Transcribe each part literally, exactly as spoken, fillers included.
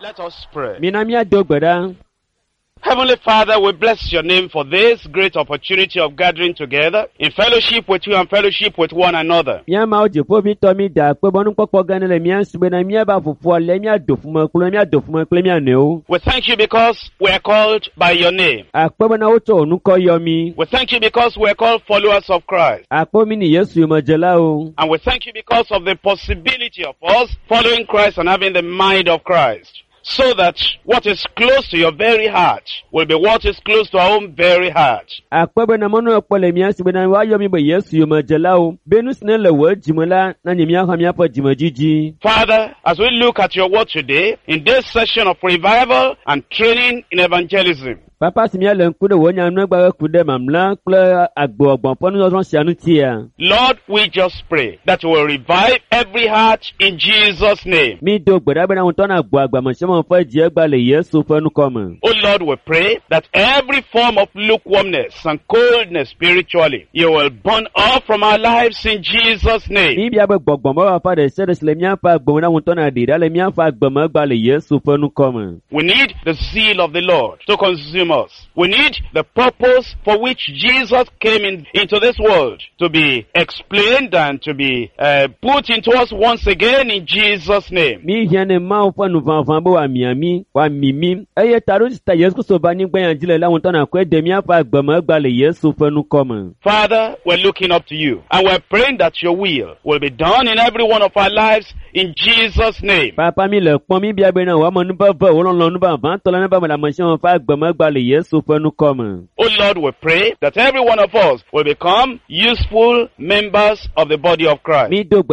Let us pray. Minamia dogbada. Heavenly Father, we bless your name for this great opportunity of gathering together in fellowship with you and fellowship with one another. Mia ma oje po bi to mi da pe bonu popo gan le mia sube na mia ba fufu le mia dofuma kulo mia dofuma kulo mia ne o. We thank you because we are called by your name. Apo bona o to onu ko yo mi. We thank you because we are called followers of Christ. Apo mi ni Yesu mo jela o. And we thank you because of the possibility of us following Christ and having the mind of Christ. So that what is close to your very heart will be what is close to our own very heart. Akpebe na mono okpole mi asibe na wa yo mi be Yesu yo majela o. Benus ne le wo jimola na nyemi aha mi apo jimojiji. Father, as we look at your word today in this session of revival and training in evangelism, Papa si mi ale nkude wo nya nu gba kude mamla kle agbo ogbon ponu lo se anu tia. Lord, we just pray that you will revive every heart in Jesus' name. Mi do gbeda be na won to na agbo agba mo se mo fa ji egba le Yesu fenu komo. Oh Lord, we pray that every form of lukewarmness and coldness spiritually, you will burn off from our lives in Jesus' name. Mi bia be gbogbon mo fa de se de le mi afa agbo na won to na di da le mi afa agbo mo egba le Yesu fenu komo. We need the zeal of the Lord to consume us. We need the purpose for which Jesus came in, into this world to be explained and to be uh, put into us once again in Jesus' name. Mi hiane ma o fa nu van van bo wa miami wa mimi eye taru sta Yesu so ba ni gban jile la won to na ko de mi afa agbo mo egba le Yesu fenu komo. Father, we're looking up to you and we're praying that your will will be done in every one of our lives in Jesus' name. Papa mi le pon mi bia be na wa mo nu ba ba wo lo nu ba van to la na ba mo la mo se won fa agbo mo egba le Yesu. Oh Lord, we pray that every one of us will become useful members of the body of Christ.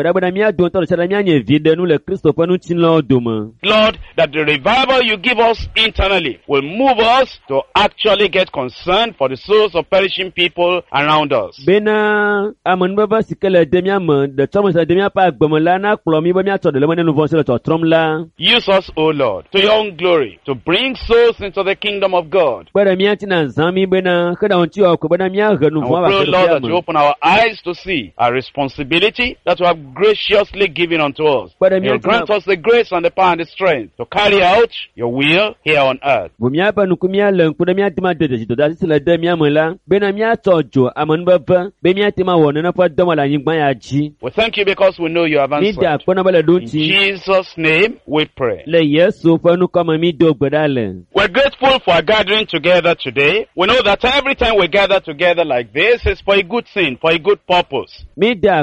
Lord, that the revival you give us internally will move us to actually get concerned for the souls of perishing people around us. Use us, O Lord, to your own glory, to bring souls into the kingdom of God. And we pray, Lord, that you open our eyes to see our responsibility that you have graciously given unto us. And you grant us the grace and the power and the strength to carry out your will here on earth. We thank you because we know you have answered. In Jesus' name we pray. We're grateful for our gathering together today. We know that every time we gather together like this is for a good thing, for a good purpose. And the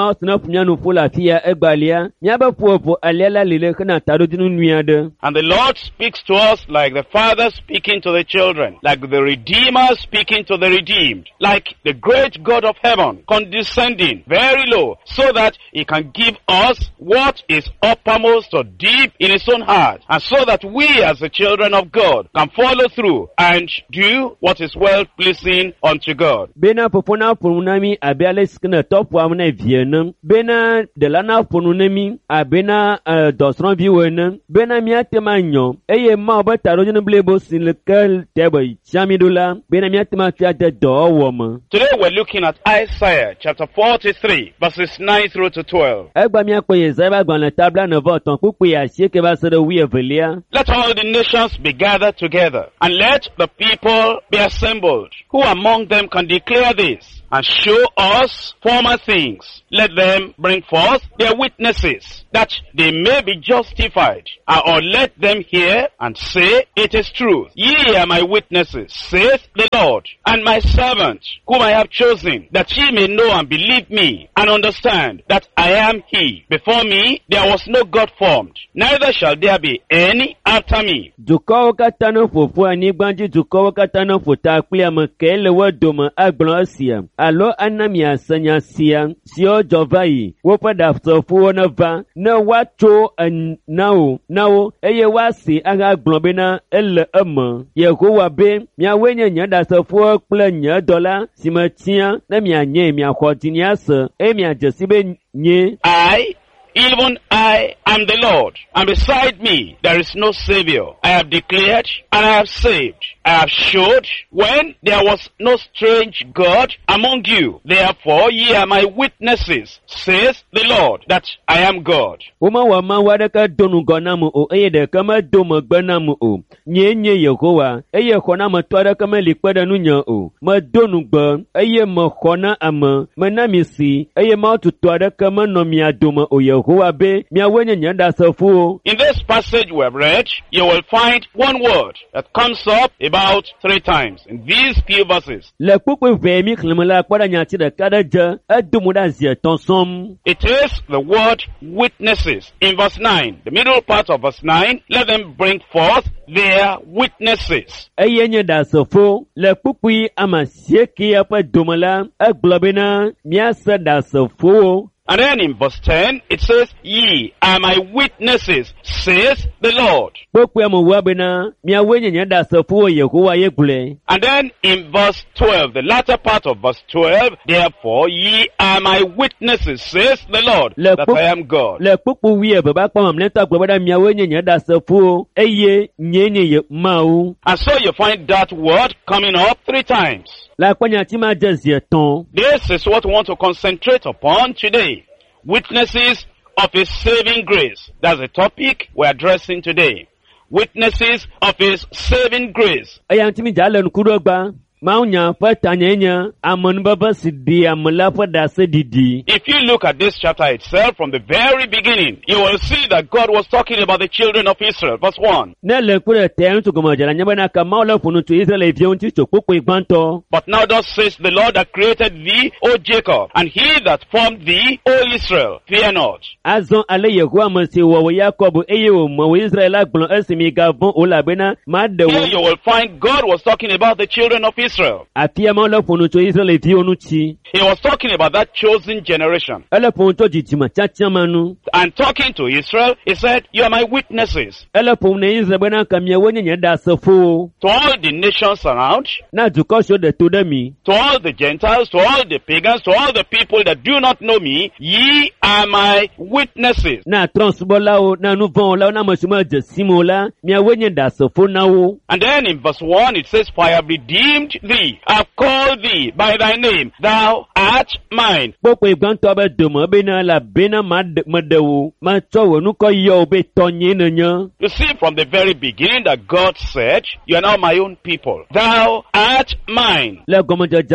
Lord speaks to us like the Father speaking to the children, like the Redeemer speaking to the redeemed, like the great God of heaven condescending very low so that he can give us what is uppermost or deep in his own heart, and so that we as the children of God can follow through and do what is well pleasing unto God. Bena popona ponunami abiale skna top amna vienam bena delana ponunami abena dosron viwen bena miatema nyo eye ma obata rojun blebo sin le kel tebe chamidula bena miatema fiate do woma. Today we're looking at Isaiah chapter forty-three verses nine through to twelve. Egba mi apo Isaiah gba na tabla na voton pupu ya sieke ba sere wi evelia. Let all the nations be gathered together, and let the people be assembled. Who among them can declare this and show us former things? Let them bring forth their witnesses, that they may be justified. Or let them hear and say, it is truth. Ye are my witnesses, saith the Lord, and my servant, whom I have chosen, that ye may know and believe me, and understand that I am he. Before me there was no God formed, neither shall there be any after me. Duko katano fufu ani banji duko katano futa kuya mkele wadoma agnosia. Alo anamia sanya siya siyo jovai wopa daftofu wanava na wato an nao nao eye wasi aga globena ele ema yehowa be mia wenye nyada sofu kule nye dola simatia na mia nye mia kwatini asa e mia jesibe nye. I even I am the Lord, and beside me there is no Savior. I have declared and I have saved. I have showed when there was no strange God among you. Therefore ye are my witnesses, says the Lord, that I am God. Uma wa ma wadaka donu gonamu o eye de kama domo gbanamu o. Nye nye Yehowa, eye kona ma twada kama likwada nunya o. Ma donu gba, eye ma kona ama, ma namisi, eye ma tutwada kama no miya doma o Yehowa be, miya wenye nyanda safu o. In this passage we have read, you will find one word that comes up about three times in these few verses. Le kukwe vemi klimala kwada nyati da kada ja, adumu da zia tonsom. It is the word witnesses. In verse nine, the middle part of verse nine, let them bring forth their witnesses. Eye nye da safu, le kukwe ama sieki apa dumala, aglobina, miasa da safu. And then in verse ten, it says, ye are my witnesses, says the Lord. And then in verse twelve, the latter part of verse twelve, therefore ye are my witnesses, says the Lord, that I am God. And so you find that word coming up three times. This is what we want to concentrate upon today. Witnesses of His saving grace. That's the topic we're addressing today. Witnesses of His saving grace. If you look at this chapter itself from the very beginning, you will see that God was talking about the children of Israel. Verse one. But now thus says the Lord that created thee, O Jacob, and he that formed thee, O Israel, fear not. Here you will find God was talking about the children of Israel. He was talking about that chosen generation. And talking to Israel, he said, you are my witnesses. To all the nations around, to all the Gentiles, to all the pagans, to all the people that do not know me, ye are my witnesses. And then in verse one it says, for I have redeemed thee, I have called thee by thy name, thou art mine. You see, from the very beginning that God said, you are now my own people. Thou art mine. And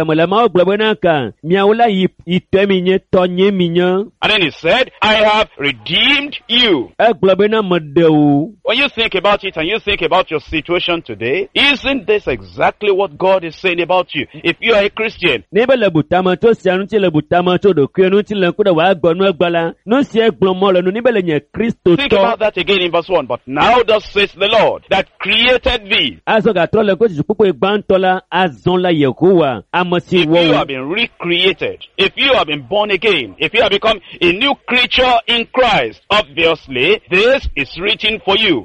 then he said, I have redeemed you. When you think about it and you think about your situation today, isn't this exactly what God is saying about you? If you are a Christian, think about that again in verse one. But now thus says the Lord that created thee. If you have been recreated, if you have been born again, if you have become a new creature in Christ, obviously this is written for you.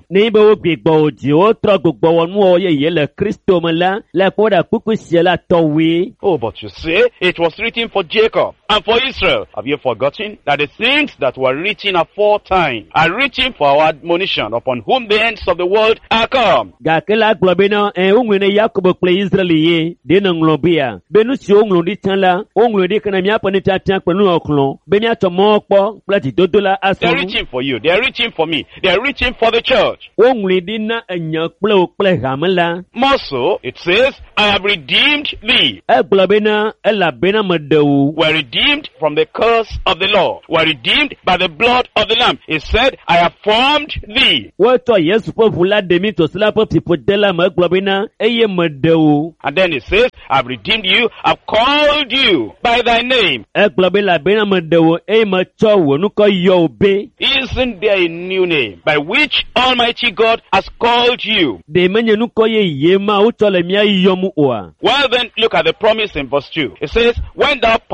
Oh, but you see, it was written for Jacob and for Israel. Have you forgotten that the things that were written aforetime are written for our admonition, upon whom the ends of the world are come? They're written for you. They're written for me. They're written for the church. More so, it says, I have redeemed thee. We're redeemed from the curse of the law. We're redeemed by the blood of the Lamb. He said, I have formed thee. And then he says, I've redeemed you, I've called you by thy name. Isn't there a new name by which Almighty God has called you? Well then, look at the promise in verse two. It says, when thou passest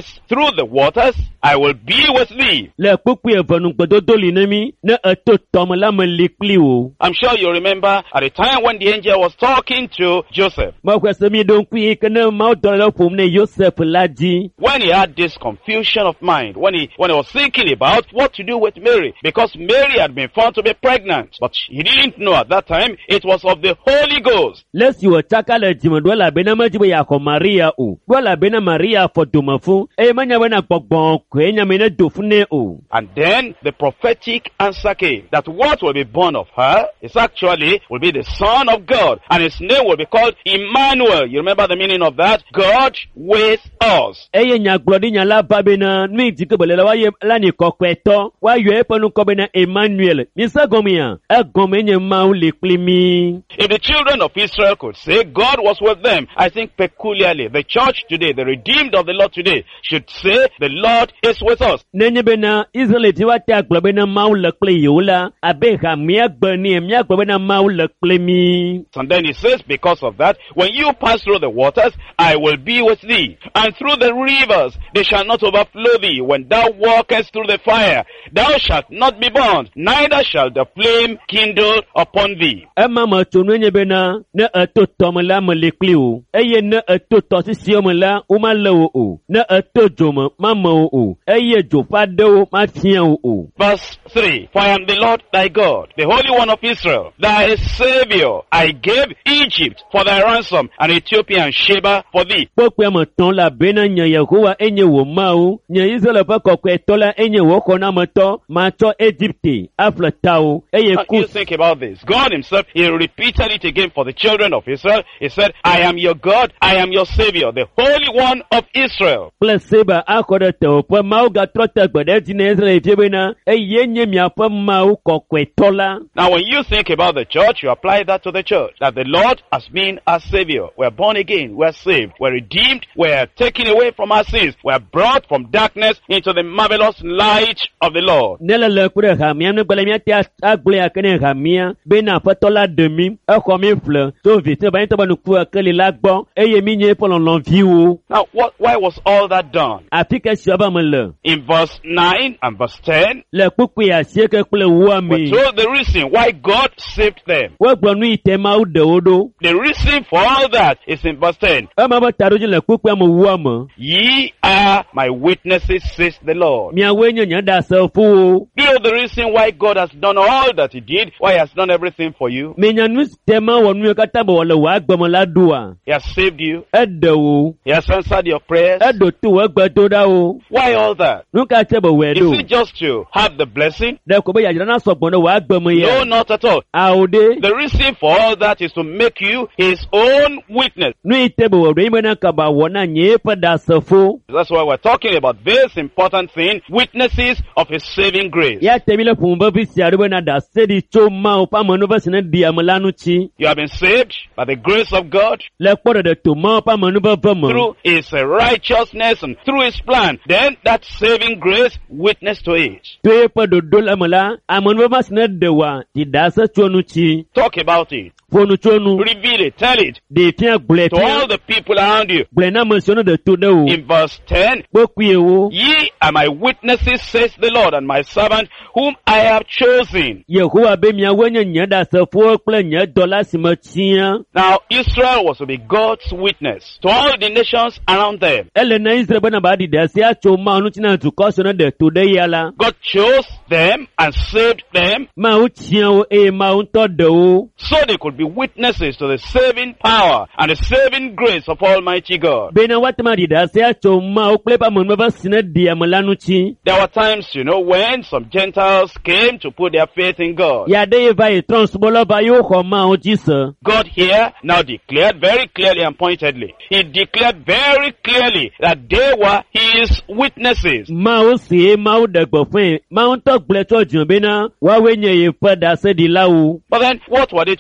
pass through the waters, I will be with thee. Le kpukpui evenu gbedodo li ne mi ne eto tɔme la me li kpli wo. I'm sure you remember at the time when the angel was talking to Joseph. Mɔkɔ se mi ɖo ŋkui ke ne Mawu dɔ le ƒom ne Joseph la dzi. When he had this confusion of mind, when he, when he was thinking about what to do with Mary, because Mary had been found to be pregnant, but he didn't know at that time it was of the Holy Ghost. Lesi wo tsaka le dzime ɖo la bena medzi be yeaxɔ Maria o. Ɖo la bena Maria fɔ domefu eye menya bena gbɔgbɔ koe nya me ne do fu nɛ o. And then the prophetic answer came that what will be born of her is actually will be the Son of God, and his name will be called Emmanuel. You remember the meaning of that? God with us. Eye nyagblɔɖi nya la va bena nu yi ke bele la wa ye la ni kɔkɔetɔ wa yɔ eƒe nukɔ bena Emmanuel. Mise gɔmea egɔme nye Mawu le kpli mi. If the children of Israel could say God was with them, I think peculiarly the church today, the redeemed of the Lord today, should say the Lord is with us. Nenye bena Israel ti wa te agblɔ bena Mawu le kpli yewo la abe ha mia gbe ni mia gblɔ bena Mawu le kpli mi. And then he says, because of that, when you pass through the waters, I will be with thee. And through the rivers, they shall not overflow thee. When thou walkest through the fire, thou shalt not be burned, neither shall the flame kindle upon thee. Ema me tso nu enye bena ne eto tɔme la me le kpli wo, eye ne eto tɔsisiwo me la wo ma le wo o, ne eto dzo me ma me wo o, eye dzo ƒe aɖewo ma fia wo o. Verse three, for I am the Lord thy God, the Holy One of Israel, thy Savior. I gave Egypt for thy ransom, and Ethiopia and Sheba for thee. Kpɔkpɔe me tɔn la bena nye Yehowa enye wo Mawu, nye Israel ƒe kɔkɔetɔ la enye wo xɔnametɔ, matsɔ Egypte aƒle tawo, eye Now, you kus. think about this. God himself, he repeated it again for the children of Israel. He said, I am your God, I am your Savior, the Holy One of Israel. Kple Seba akɔ ɖe teƒe Mawu gatrɔ te gbe ɖe dzi na Israel fie bena eye nye miaƒe Mawu kɔkɔetɔ la. Now, when you think about the church, you apply that to the church. That the Lord has been our Savior. We're born again. We're saved. We're redeemed. We're taken away from our sins. We're brought from darkness into the marvelous light of the Lord. Ne le le ku ɖe hamia ne gbele miate agblẽ ake ne hamia bena aƒetɔ la ɖe mi exɔ mi ƒle tso vite ba ŋutɔ be nuku ekeli la gbɔ eye mi nye eƒe lɔlɔ̃viwo. Now, what, why was all that done? Afi ke sia va me le In verse nine and verse ten, le kpukpui asieke kple woa we're me. told the reason why God saved them. Wogblɔ nu yi te Mawu ɖe wo ɖo. The reason for all that is in verse ten. Ema be taɖodzi le kpukpua me woa me. Ye are my witnesses, says the Lord. Miawoe nye nye ɖasefowo. You know the reason why God has done all that he did, why he has done everything for you? Menya nu si te ma wɔ nu ye katã be wòle wò agbeme la ɖoa. He has saved you. Eɖe wo. He has answered your prayers. Eɖo to wò egbedoɖawo. Why all that? Nu ka te be wòe Is ɖo? it just to have the blessing? Ɖe ko be yadzra na sɔgbɔ ɖe wò agbeme No, ya. not at all. Awo ɖe. The reason for all that is to make you his own witness. Nu yi te be wò ɖo yi bena kaba wɔ na nye eƒe ɖasefo. That's why we're talking about this important thing, witnesses of his saving grace. Ya te mi le ƒome vevi sia ɖo bena ɖase ɖi tso Mawu ƒe amenuveve si ne ɖi ame la ŋuti. You have been saved by the grace of God Le kpɔ ɖeɖe to Mawu ƒe amenuveve me. through his uh, righteousness and through his plan. Then that saving grace, witness to it. To eƒe ɖoɖo le me la, amenuveve si ne ɖe wòa ɖi ɖase tso ŋuti. Talk about it. Ƒo nu tso nu. Reveal it. Tell it Ɖe fia gblɔe to all fia. the people around you. Gblɔe na ame siwo ne ɖe to ɖe wo. In verse ten, Kpokui wo. ye are my witnesses, says the Lord, and my servant whom I have chosen. Yehowa be miawoe nye nye ɖasefowo kple nye dɔla si metia. Now, Israel was to be God's witness to all the nations around them. Ele na Israel bena ba ɖi ɖase atso Mawu ŋuti na dukɔ siwo ne ɖe to ɖe ya la. God chose them and saved them Mawu tia wo eye Mawu ŋutɔ ɖe wo. so they could be witnesses to the saving power and the saving grace of Almighty God. Bena woate ma ɖi ɖase atso Mawu kple eƒe amenuveve si ne ɖi ame la ŋuti. There were times, you know, when some Gentiles came to put their faith in God. Ya ɖe ye va yi trɔ̃subɔla va yewo xɔ Mawu dzi se. God here now declared very clearly and pointedly. He declared very clearly that they were his witnesses. Mawu si ye Mawu ɖe gbeƒãe. Mawu ŋutɔ gblɔe tso dzime bena woawoe nye yeƒe ɖaseɖilawo. But then, what were they to witness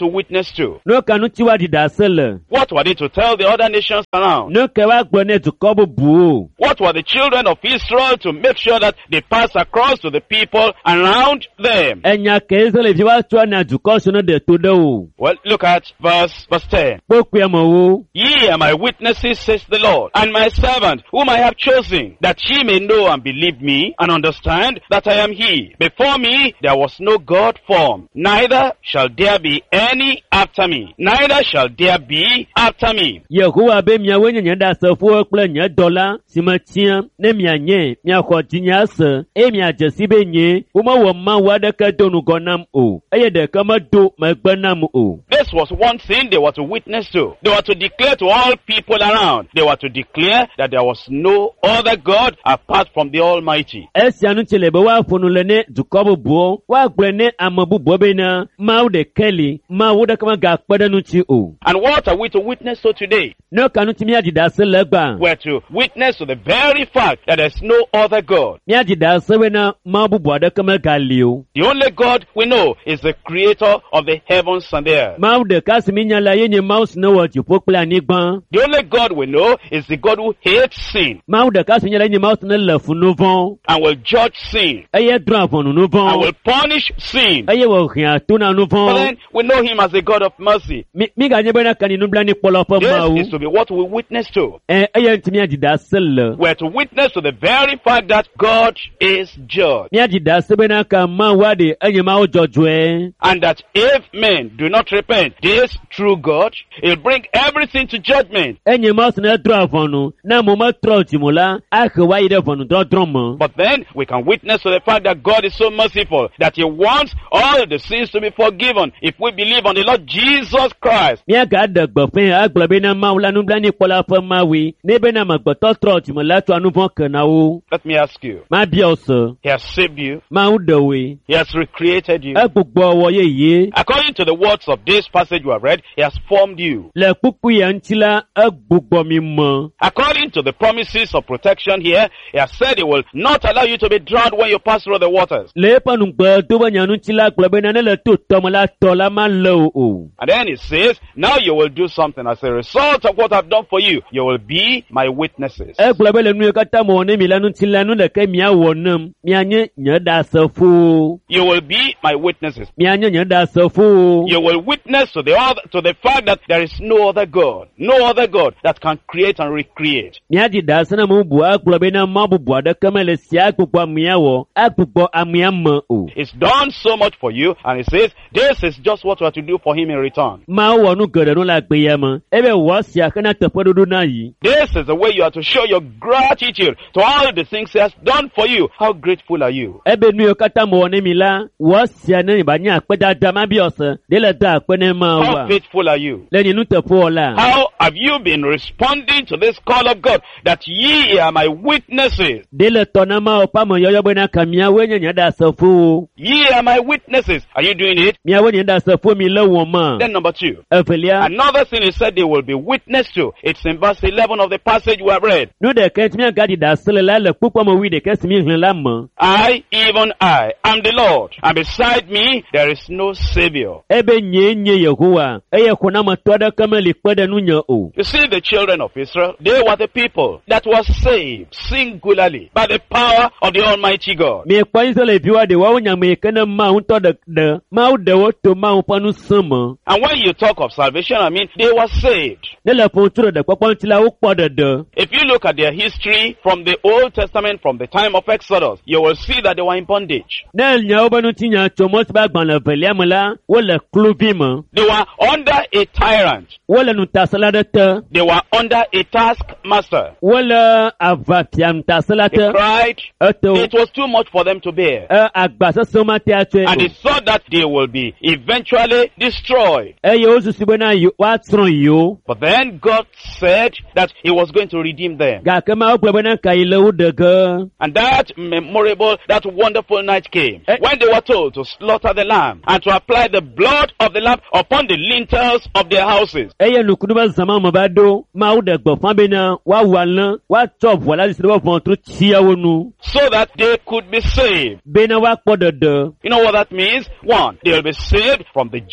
to? No kanu ti wa dida sele. What were they to tell the other nations around? No ke wa gbo ne tu ko bu. What were the children of Israel to make sure that they pass across to the people around them? Enya ke sele fi wa tu na du ko so no de to de o. Well, look at verse, verse ten. Po pe mo wo. Ye are my witnesses, says the Lord, and my servant, whom I have chosen, that ye may know and believe me, and understand that I am he. Before me there was no God formed, neither shall there be any after me, neither shall there be after me. Yehowa be mia wenye nyanda se fu kple nye dola simatia ne mia nye mia kho tinya se e mia jesi be nye uma wo ma wa de ka donu gonam o eye de ka ma do ma gbanam o. This was one thing they were to witness to. They were to declare to all people around. They were to declare that there was no other God apart from the Almighty. Esianu chele be wa funu le ne dukobo bo wa gbe ne amabu bo be na ma de keli ma wo de ka ma ga padanu chi o. And what are we to witness to today? No kanu ti mi adida se legba. We're to witness to the very fact that there's no other God. Mi adida se we na ma bu bo de ka ma ga liu. The only God we know is the creator of the heavens and the earth. Ma de ka se mi nya la ye ni mouse no wo ju pokle ani gban. The only God we know is the God who hates sin. Ma de ka se nya la ni mouse na le fu no von. And will judge sin. Eye dra von no von. And will punish sin. Eye wo hia to na no von. But then we know him as a God of mercy. Mi mi ga nye be na kan ni bla ni polo fa ma o. This is to be what we witness to. Eh eye ntimi adida sel. We're to witness to the very fact that God is judge. Mi adida se be na ka ma wa de enye ma o jojwe. And that if men do not repent, this true God, he'll bring everything to judgment. Enye ma se na dra vonu na mo ma tro ti mo la a ke wa ide vonu do drum. But then we can witness to the fact that God is so merciful that he wants all the sins to be forgiven if we believe on the Lord Jesus Christ. Mi ga de gbo fin agbo be na ma wla nu bla ni pola fa ma wi ne be na ma gbo to tro ti mo la to anu von kan na o. Let me ask you. Ma bi o so. He has saved you. Ma u de we. He has recreated you. E gbogbo owo ye ye. According to the words of this passage we have read, he has formed you. Le pupu ya ntila e gbogbo mi mo. According to the promises of protection here, he has said he will not allow you to be drowned when you pass through the waters. Le panu gbo to ba nyanu ntila gbo be na le to to mo la to la ma lo o. And then he says, now you will do something as a result of what I've done for you. You will be my witnesses. E gbo be le nu ka ta mo ne mi la nu ntila nu le ke mi awo nam mi anye nya da se fu. You will be my witnesses. Mi anye nya da se fu. You will witness to the other, to the fact that there is no other God, no other God that can create and recreate. Mi adi da se na mo bu a gbo be na ma bu bu da ka me le sia gbogbo mi awo a gbogbo ami am o. He's done so much for you, and he says, this is just what we are to do for him in return. Ma wo nu gere nu la gbe ye mo. E be wo sia ka na te pododo na yi. This is the way you are to show your gratitude to all the things he has done for you. How grateful are you? E be nu ka ta mo ne mi la wo sia ne ba nya pe da da ma bi ose de le da pe ne ma wa. How faithful are you? Le ni nu te fo la. How have you been responding to this call of God that ye are my witnesses? De le to na ma o pa mo yoyo be na ka mi awe nya nya da se fu. Ye are my witnesses. Are you doing it? Mi awe nya da se fu mi le wo ma. Then number two. Efelia. Another thing he said they will be witness to. It's in verse eleven of the passage we have read. Nu de ke mi ga di da se le la le pupo mo wi de ke mi hlen la mo. I, even I, am the Lord, and beside me there is no Savior. Ebe nye nye Yehowa, eye kuna ma to da kama li pe de nu nya o. You see, the children of Israel, they were the people that were saved singularly by the power of the Almighty God. Mi pa yin se le bi wa de wa nya me ke na ma un to de de ma u de wo to ma un pa nu sama. And when you talk of salvation, I mean, they were saved. Ne le pon turo de popon ti la o po de de. If you look at their history from the Old Testament, from the time of Exodus, you will see that they were in bondage. Ne nya o ba nu ti nya to mo ti ba gban le velia mo la, wo le kluvi mo. They were under a tyrant. Wo le nu tasala de te. They were under a taskmaster. Wo le avapiam tasala They te. cried. Eto. It was too much for them to bear. E agbasa so ma te atwe. And they thought that they will be eventually destroyed. Eye o su sibe na yo wa tron yo. But then God said that he was going to redeem them. Ga ke ma o gbe na ka ile u de ge. And that memorable, that wonderful night came Eh. when they were told to slaughter the lamb and to apply the blood of the lamb upon the lintels of their houses. Eye nukunu ba zama mo ba do ma u de gbo fan be na wa wa lan wa chop wala di se bo fon tru tia wonu. So that they could be saved. Be na wa po de de. You know what that means? One, they will be saved from the judgment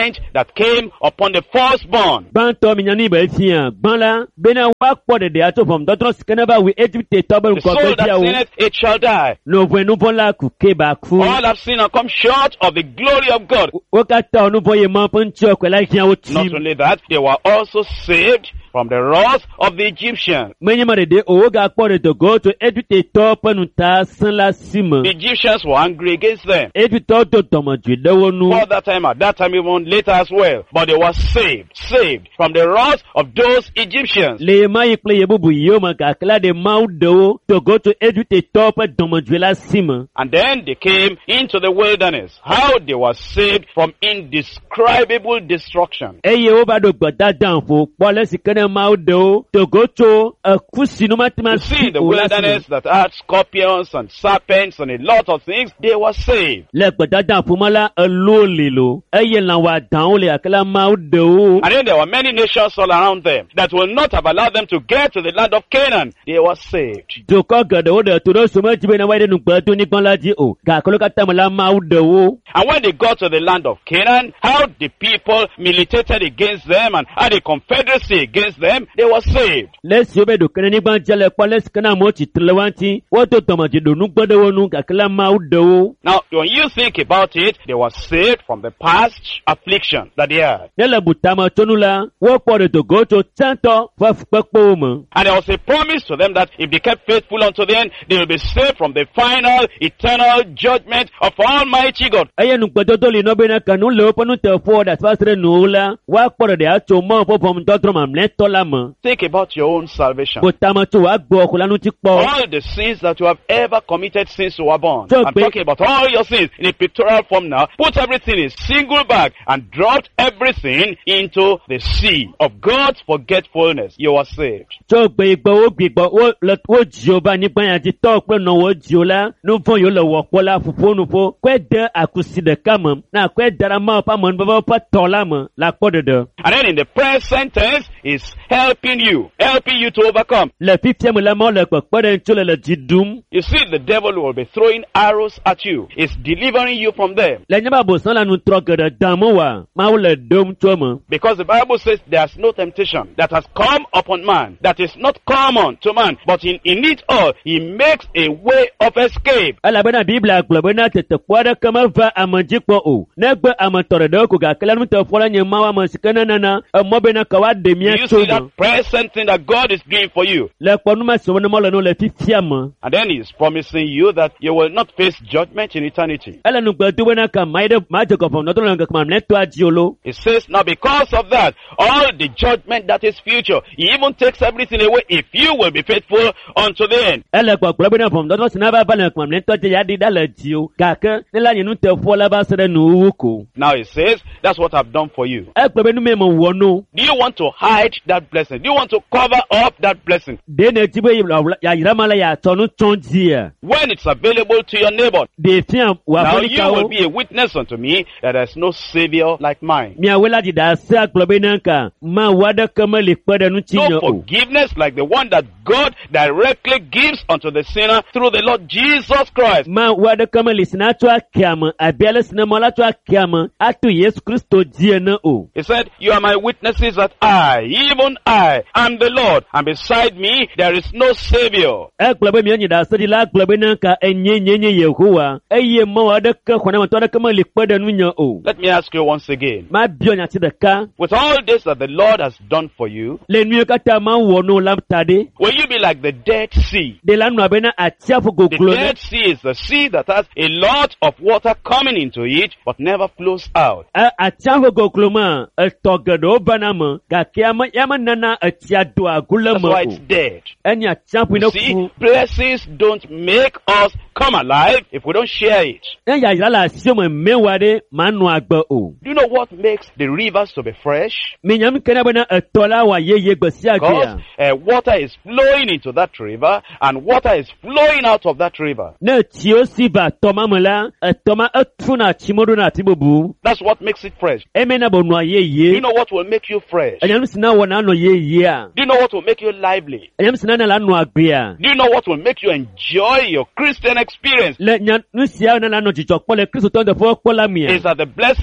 judgment that came upon the firstborn. Gbãntɔ mi nya ní ibẹ̀ fi hàn gbọ́n la bena wá pọ̀ dẹ̀dẹ̀ àti fọ̀m dọ́tọ́ sikẹ́nẹ́ bá wí Ejibite tọ́bẹ̀ The nkọ́ soul bẹ́ẹ̀ that díà o. sinneth, it shall die. Nùfọ̀ ẹnubọ̀ la kù ké bá kú. All have sinned and come short of the glory of God. Wọ́n ká ta ọ̀nùfọ̀ yẹn mọ́ fún tí ọkọ̀ láì hiàn ó tì. Not only that, they were also saved from the wrath of the Egyptians. Mẹ́nyẹ́mọ̀ dẹ̀dẹ̀ owó ga pọ̀ dẹ̀dẹ̀ go to Ejibite tọ́ pẹ̀lú ta sán la sí mọ̀. The Egyptians were angry against them. Ejibite tó tọ̀mọ̀ jù lọ́wọ́ nu. For that time, at that time, even later as well. But they were saved, saved from the wrath of those Egyptians. Le ma yi kple ye bubu yi o ma kakla de ma dewo to go to Ejibite tɔ ƒe dɔmedzoe la si me. And then they came into the wilderness. How they were saved from indescribable destruction. Eye wo ba do gbɔda danfo kpɔ le si ke ne ma dewo to go to eku sinu ma te ma You see, si the o la si me. wilderness that had scorpions and serpents and a lot of things, they were saved. Le gbɔda danfo ma la elo le lo eye lã wa dan wo le akela ma dewo. And then there were many nations all around them that will not have allowed them to get to the land of Canaan. They were saved. Dukɔ geɖewo ɖe to ɖe some dzi be na wa ɖe nugbe to nyigba la dzi o gakolo katã me la ma dewo. And when they got to the land of Canaan, how the people militated against them and had a confederacy against them, they were saved. Le si wo be do kene nyigba dze le kpɔ le si ke na amewo tsitre le wa ŋuti wo to dɔmedzoe ɖo nugbe ɖe wo nu gakela ma dewo. Now, when you think about it, they were saved from the past affliction that they had. Ne le butame tsonu la wo kpɔ ɖe to go to tsãtɔ ƒe fukpekpewo me. And there was a promise to them that if they kept faithful unto the end, they will be saved from the final, eternal judgment of Almighty God. Eye nugbedodo li nɔ bena ke nu le woƒe nuteƒewo ɖe asi va nuwo la woakpɔ ɖeɖe atso mɔ ƒe ʋɔnudɔdrɔ̃ mamlɛtɔ la me. Think about your own salvation. Butame tso woagbɔ xɔ la ŋuti kpɔ. All the sins that you have ever committed since you were born. So I'm big- talking about all your sins in a pictorial form now. Put everything in a single bag and dropped everything into the sea of God's forgetfulness. You are saved. Tso gbe igbe wo gbi gbɔ wo le wo dziwo ba anyigba ya dzi tɔ kple nɔwo dziwo la nu vɔ yiwo le wɔ kpɔ la ƒoƒo nuƒo koe de akusi ɖeka me na koe da ɖe Mawu ƒe amenuveve ƒe tɔ la me la kpɔ ɖeɖe. And then in the present tense is helping you, helping you to overcome. Le fifia me la Mawu le kpekpe ɖe ŋuti le le dzi ɖum. You see, the devil will be throwing arrows at you. It's delivering you from them. Le nye be abosã la nutrɔ geɖe dam wa Mawu le ɖom tso eme. Because the Bible says there's no temptation that has come upon man that is not common to man. But in, in it all, he makes a way of escape. Elabena Biblia gblɔ bena tetekpɔ aɖeke meva ame dzi kpɔ o. Negbe ame tɔ ɖeɖewo ko gake la nuteƒe la nye Mawu ame si ke nenana emɔ bena ke woaɖe mía You tso see me. that present thing that God is doing for you. Le kpɔnume si wɔna mɔ le no le fifia me. And then he's promising you that you will not face judgment in eternity. Ele nugbe do bena ke ma yi ɖe ma dze gɔfɔm nɔtɔ le ŋkeke mamlɛtɔa dzi o lo. He says, now because of that, all the judgment that is future, he even takes everything away if you will be faithful unto the end. Ele gbɔgblɔ bena ʋɔnudɔdrɔ̃ si na va va le ŋkeke mamlɛtɔa dzi ya ɖi ɖa le dzi o gake ne la nye nuteƒe la va se ɖe nuwuwu ko. Now he says, that's what I've done for you. Egblɔ be nu me me wɔ no. Do you want to hide that blessing? Do you want to cover up that blessing? De ne dzi be yayra ma la yeatsɔ nu tsɔ dzia. When it's available to your neighbor, De fia now wòaƒeli you will kawo. be a witness unto me that there's no savior like mine. Miawoe la ɖi ɖe ase agblɔ be na nka Mawu aɖeke meli kpe ɖe ŋutinye No o. forgiveness like the one that God directly gives unto the sinner through the Lord Jesus Christ. Mawu aɖeke meli si na tso ake ame abe ale si ne mɔ la tso ake ame ato Yesu Kristo dzi ene o. He said, you are my witnesses that I, even I, am the Lord, and beside me there is no savior. Egblɔ be mianyi ɖe ase ɖi la gblɔ be na nka enye nye nye Yehowa eye Mawu aɖeke xɔnametɔ aɖeke meli kpe ɖe nunye o. Let me ask you once again. Mabiɔ nyati ɖeka With all this that the Lord has done for you, le nuyi katã Mawu wɔ no la ta ɖe. will you be like the Dead Sea? De la nua bena atiaƒu The goglo ne. Dead Sea is the sea that has a lot of water coming into it, but never flows out. A- Atiaƒu goglo me etɔ geɖewo vana me gake ame ya menana etsia do agu le That's me why o. it's dead. Enye atiaƒu You ne see, fu. blessings don't make us come alive if we don't share it. Ne yayra le asio me mewa ɖe manɔ agbe o. Do you know what makes the rivers to be fresh? Minyam kena bena etɔ la wɔ yeye gbe sia gbe Because ya. uh, water is flowing into that river and water is flowing out of that river. Ne tio si va tɔma me la etɔma etuna tsimo ɖo na ati bubu. That's what makes it fresh. Emena be nɔa Do you yeye. know what will make you fresh? Do Enyanu si na wɔ na nɔ yeyea. you know what will make you lively? Enyanu si na na la nɔ agbea. Do you know what will make you enjoy your Christian experience? Le nyanu sia na la nɔ dzidzɔ kpɔ le Kristo tɔ teƒe kpɔ la mia. Is that the blessings of God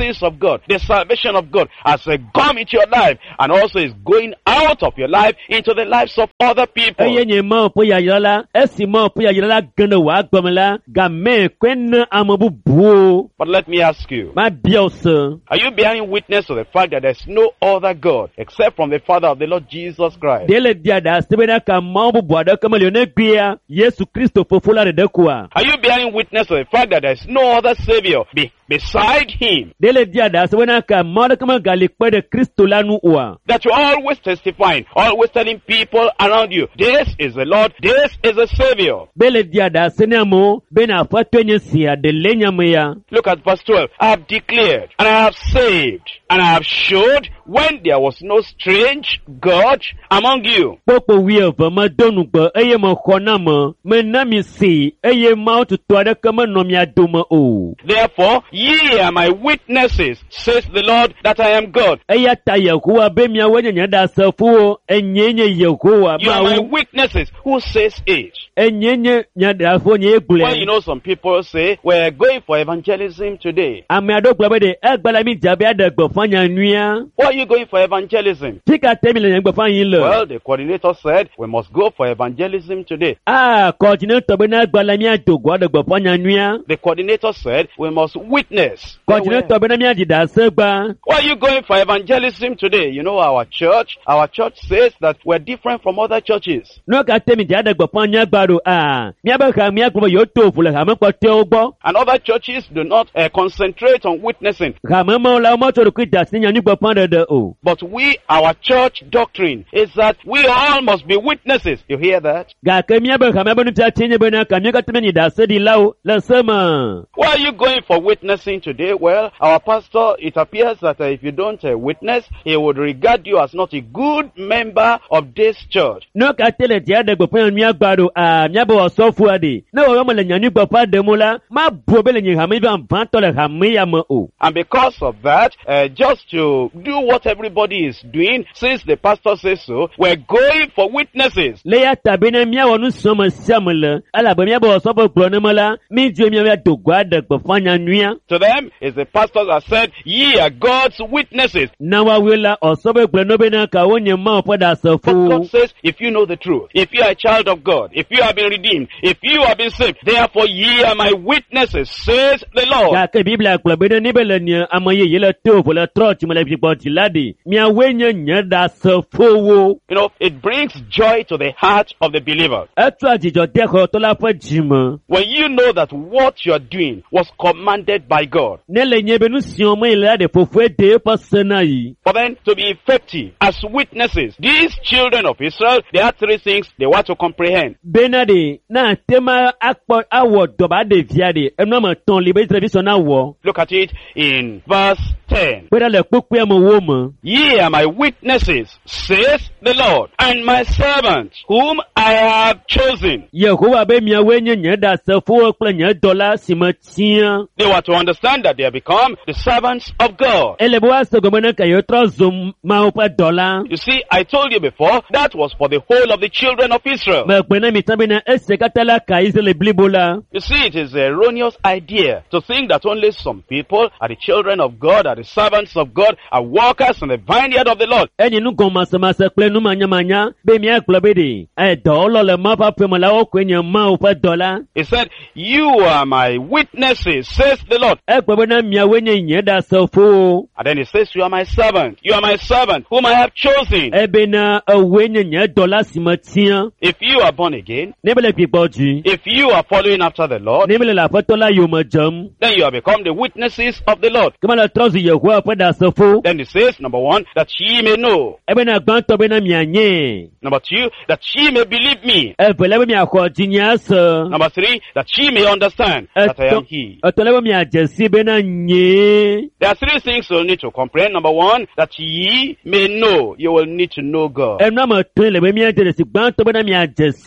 God, the salvation of God has uh, come into your life and also is going out of your life into the lives of other people. Eye nye ma po ya yala, esi ma po ya yala gana wa gbamala, ga me kwen amabu buo. But let me ask you, Ma biose. are you bearing witness to the fact that there's no other God except from the Father of the Lord Jesus Christ? Dele diada sebena ka mabu buada kama lione gbia, Yesu Kristo fofula de dekwa. Are you bearing witness to the fact that there's no other Savior be, beside Him? Dele diada sebena ka mada kama galikpe de Kristo lanu ua. That you're always testifying, always telling people around you, this is the Lord, this is the Savior. Bele diada senamo, bena fatwenye siya de lenya meya. Look at verse twelve. I have declared, and I have saved, and I have showed when there was no strange God among you. Popo wiye vama donu ba eye ma kona ma, me nami si, eye ma tutuada kama nomya duma o. Therefore, ye are my witnesses, says the Lord, that I am God. Eye ta Yehowa be miya wenye nyada safuo, enyenye Yehowa You are my ma witnesses. Who says it? enyenye nyada fo nye Well, you egle. know, some people say, we're going for evangelism today. Ame ado klabe de egbala mi jabe adagbo fanya nuya. Why are you going for evangelism? Tika temi le nyagbo fanyin le. Well, the coordinator said, we must go for evangelism today. Ah, coordinator be na egbala mi adogbo adagbo fanya nuya. The coordinator said, we must witness. Coordinator be na mi adida segba. Why are you going for evangelism today? You know, our church, our church says that we're different from other churches. No ka temi ja adagbo fanya gbaro ah. Mi abaka mi akpo yo tofu le ha me ko te ogbo. And other churches do not uh, concentrate on witnessing. Ha me mo la mo to ru kita sinya ni gbo pan de o. But we, our church doctrine is that we all must be witnesses. You hear that? Ga ke mi abaka me bonu ta tinye be na ka mi ka temi ni da se di lawo le sema. Why are you going for witnessing today? Well, our pastor, it appears that uh, if you don't uh, witness, he would regard you as not a good member of this church. No ka tele ti adagbo pan mi agbaro ah mi abo so fu ade. Na wo mo le nyan ni gbo pa de mo la, ma bo be le nyi ha me ba van to le ha me ya mo o. And because of that, uh, just to do what everybody is doing, since the pastor says so, we're going for witnesses. Le ya tabe na mi awonu so mo siam le. Ala be mi abo so bo gbo na mo la, mi ju mi ya dogbo adagbo fanya nuya. To them, is the pastor that said, ye are God's witnesses. Na wa wela osobe gbo no be na ka wonye ma opo da so But fu. God says, if you know the truth, if you are a child of God, if you have been redeemed, if you have been saved, therefore ye are my witnesses, says the Lord. Ya ke Biblia klo be ni be le ni amaye ye le to fu le trot mo le fi po ti ladi. Mi awenye nya da so fu wo. You know, it brings joy to the heart of the believer. Etu ajijo de ko to la fo jimo. When you know that what you are doing was commanded by God. Ne le nye be nu sion mo ile de fofu de pasana yi. For them to be effective as witnesses, these children of Israel, they had three things they were to comprehend. Benade na tema akpo awo doba de viade. Enu ma ton libe television na wo. Look at it in verse ten. Beda le poku mo wo mo. Ye are my witnesses, says the Lord, and my servants, whom I have chosen. Yehowa be mi awenye nya da so fu kple nya dola simatia. They were to understand that they have become the servants of God. Ele bo aso gomena ka yo trozum ma opa dola. You see, I told you before, that was for the whole of the children of Israel. Ma pena mi tabe na ese katala ka Israel blibola. You see, it is an erroneous idea to think that only some people are the children of God, are the servants of God, are workers in the vineyard of the Lord. Eni nu goma sama se kple nu manya manya be mi aklo be de. E do lo le ma pa pe mo la o kwenye ma opa dola. He said, you are my witnesses, says the Lord. E gbe na mi awenye nya da so fu. And then he says, you are my servant, you are my servant, whom I have chosen. E be na awenye nya dola simatia. If you are born again, Ne be le pipoji. if you are following after the Lord, Ne be le la fotola yo ma jam. then you have become the witnesses of the Lord. Kama la trozu Yehowa pa da so fu. Then he says, number one, that ye may know. E be na gban to be na mi anye. Number two, that ye may believe me. E vele be mi akọ jinya so. Number three, that ye may understand that I am He. E to le be mi ajesi be na nye. There are three things you'll need to comprehend. Number one, that ye may know. You will need to know God. E na ma tun le be mi ajesi gban to be na mi ajesi. Ele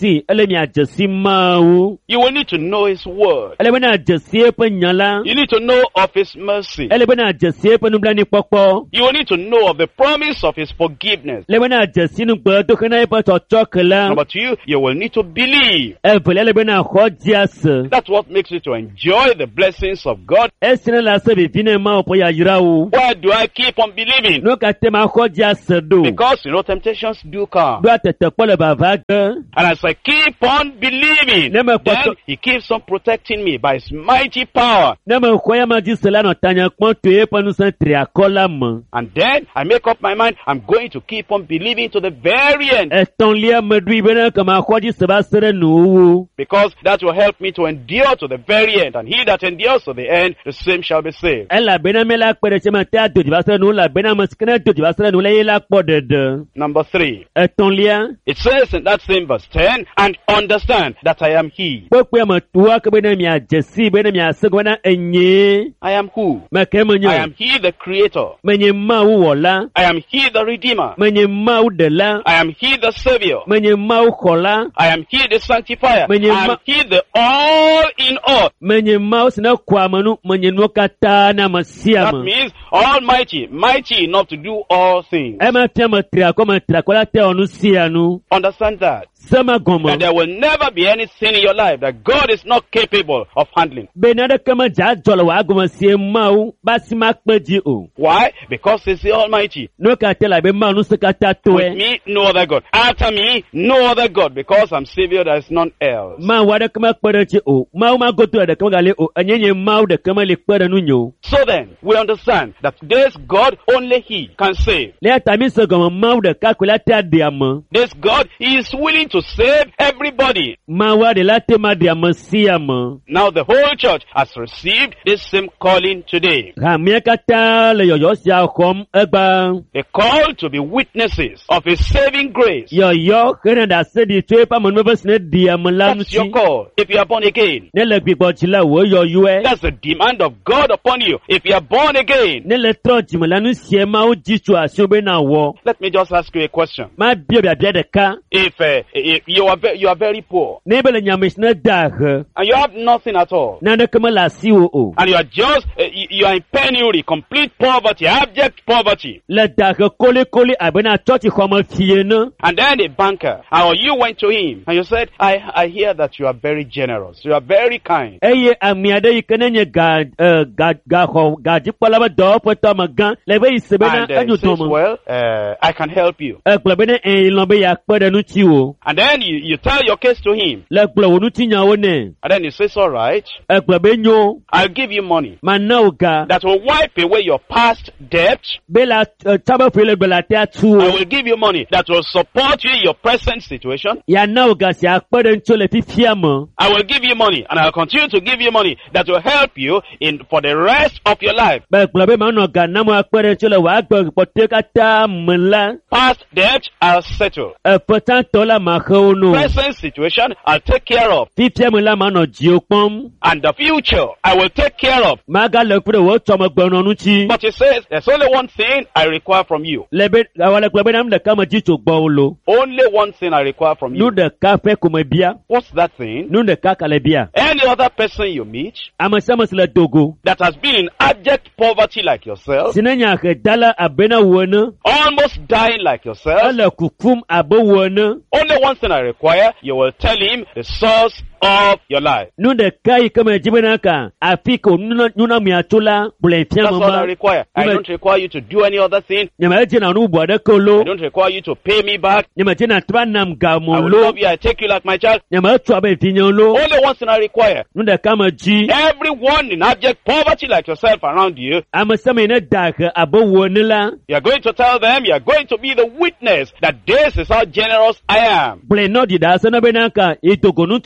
mi ajesi mawu. You will need to know His word. Ele bena ajesi epe nyala. You need to know of His mercy. Ele bena ajesi epe nubla ni pokpo. You will need to know of the promise of His forgiveness. Ele bena ajesi nubla dokena epe tochokela. Number two, you will need to believe. Evele ele bena khojiase. That's what makes you to enjoy the blessings of God. Esine la se bivine ma opo ya yirawu. Why do I keep on believing? No katema khojiase do. Because, you know, temptations do come. Do atete pole bavaga. And as I keep on believing, Never then question- He keeps on protecting me by His mighty power. Nema khoya ma jisela no tanya kponto epe nu se triakola mo. And then I make up my mind, I'm going to keep on believing to the very end. Eton lia medui bena kama khoji sebasere nuwu. Because that will help me to endure to the very end. And he that endures to the end, the same shall be saved. Ela bena mela kpere chema te adoji basere nu la bena maskene doji basere nu le yela kpodede. Number three, Eton lia it says in that same verse ten, and understand that I am He. Pokwe ma tuwa ke bena mi ajesi bena mi asego bena enye. I am who? Meke menyo. I am He the Creator. Menye mau wola. I am He the Redeemer. Menye mau dela. I am He the Savior. Menye mau kola. I am He the Sanctifier. When you I am ma- He the all in all. Menye mau sina kwa manu menye nwokata na That masiama. means almighty, mighty enough to do all things. Ema te ma triako ma triako la te onu sianu. Understand that. Sama gomo. That there will never be any sin in your life that God is not capable of handling. Benada kama ja jolo wa goma sie mau basi makpeji o. Why? Because He's the Almighty. No ka tela be mau no sekata With toe. me, no other God. After me, no other God. Because I'm Savior, there is none else. Ma wada kama kperechi o. Mau ma goto da kama gale o. Anyenye mau da kama le kpere nu nyo. So then, we understand that this God, only He can save. Le atami se goma mau da ka kula te adiama. This God, He is willing to save everybody. Ma wada la te ma diama siama. Now the whole church has received this same calling today. Ha miakata le yoyo sia khom egba. A call to be witnesses of His saving grace. Yoyo kena da se di tue pa mo bes ne diama la That's your nchi. call if you are born again. Ne le gbigbo chila wo yoyo e. That's the demand of God upon you if you are born again. Ne le tro jimala nu sie ma o jitu asiobe na wo. Let me just ask you a question. Ma bia bia bia de ka. If, uh, if you are ve- you are very poor Ne bele nyamish ne da he. and you have nothing at all, Na de kama la si o o. and you are just uh, you you are in penury, complete poverty, abject poverty, Le da he kole kole abena church khoma fie ne. and then a banker, or you went to him and you said, I I hear that you are very generous, you are very kind. Eye amia de ikene nye ga eh, ga ga ho ga jipala ba do poto magan. Le be isebe na And uh, he anyu says, tomo. well, uh, I can help you. E kple bene en lo be ya kpere nu chi o. And then you, you tell your case to him, Le kple wo nu ti nya wo ne. and then he says, all right, E kple be nyo. I'll give you money Ma na o ga. that will wipe away your past debt. Be la chaba fele be la te atu I o. will give you money that will support you in your present situation. Ya na o ga si akpere ncho le fifia mo. I will give you money, and I'll continue to give you money that will help you in for the rest of your life. Be kple be ma no ga na mo akpere ncho le wa gbo pote kata mla. Past debt, I'll settle. E potan to la ma he o no. Present situation, I'll take care of. Fifia mo la ma no ji o pom. And the future, I will take care of. Ma ga le kpere wo tomo gbono nu chi. But he says, there's only one thing I require from you. Le be awale kple be nam de ka ma ji to gbo o lo. Only one thing I require from Nu you. de ka fe ko me bia. What's that thing? Nu de ka kale bia. Any other person you meet Amasama le dogo. that has been in abject poverty like yourself, Sinenya ke dala abena wona. almost dying like yourself, Ala kukum abo wona. only one thing I require, you will tell him the source of your life. Nu de kai kama jibena ka. Afiko nuna nuna miatola bulenfia That's all I mama. require. I Nyama- don't require you to do any other thing. Nyama jina nu bwada I kolo. don't require you to pay me back. Nyama jina twa nam ga I will molo. love you. I take you like my child. Nyama twa be finyolo. Only one thing I require. Nu de kama ji. Everyone in abject poverty like yourself around you, Amasama ina dake abo wonela. you are going to tell them, you are going to be the witness that this is how generous I am. Ble no di da sana benaka. Ito gonu twada.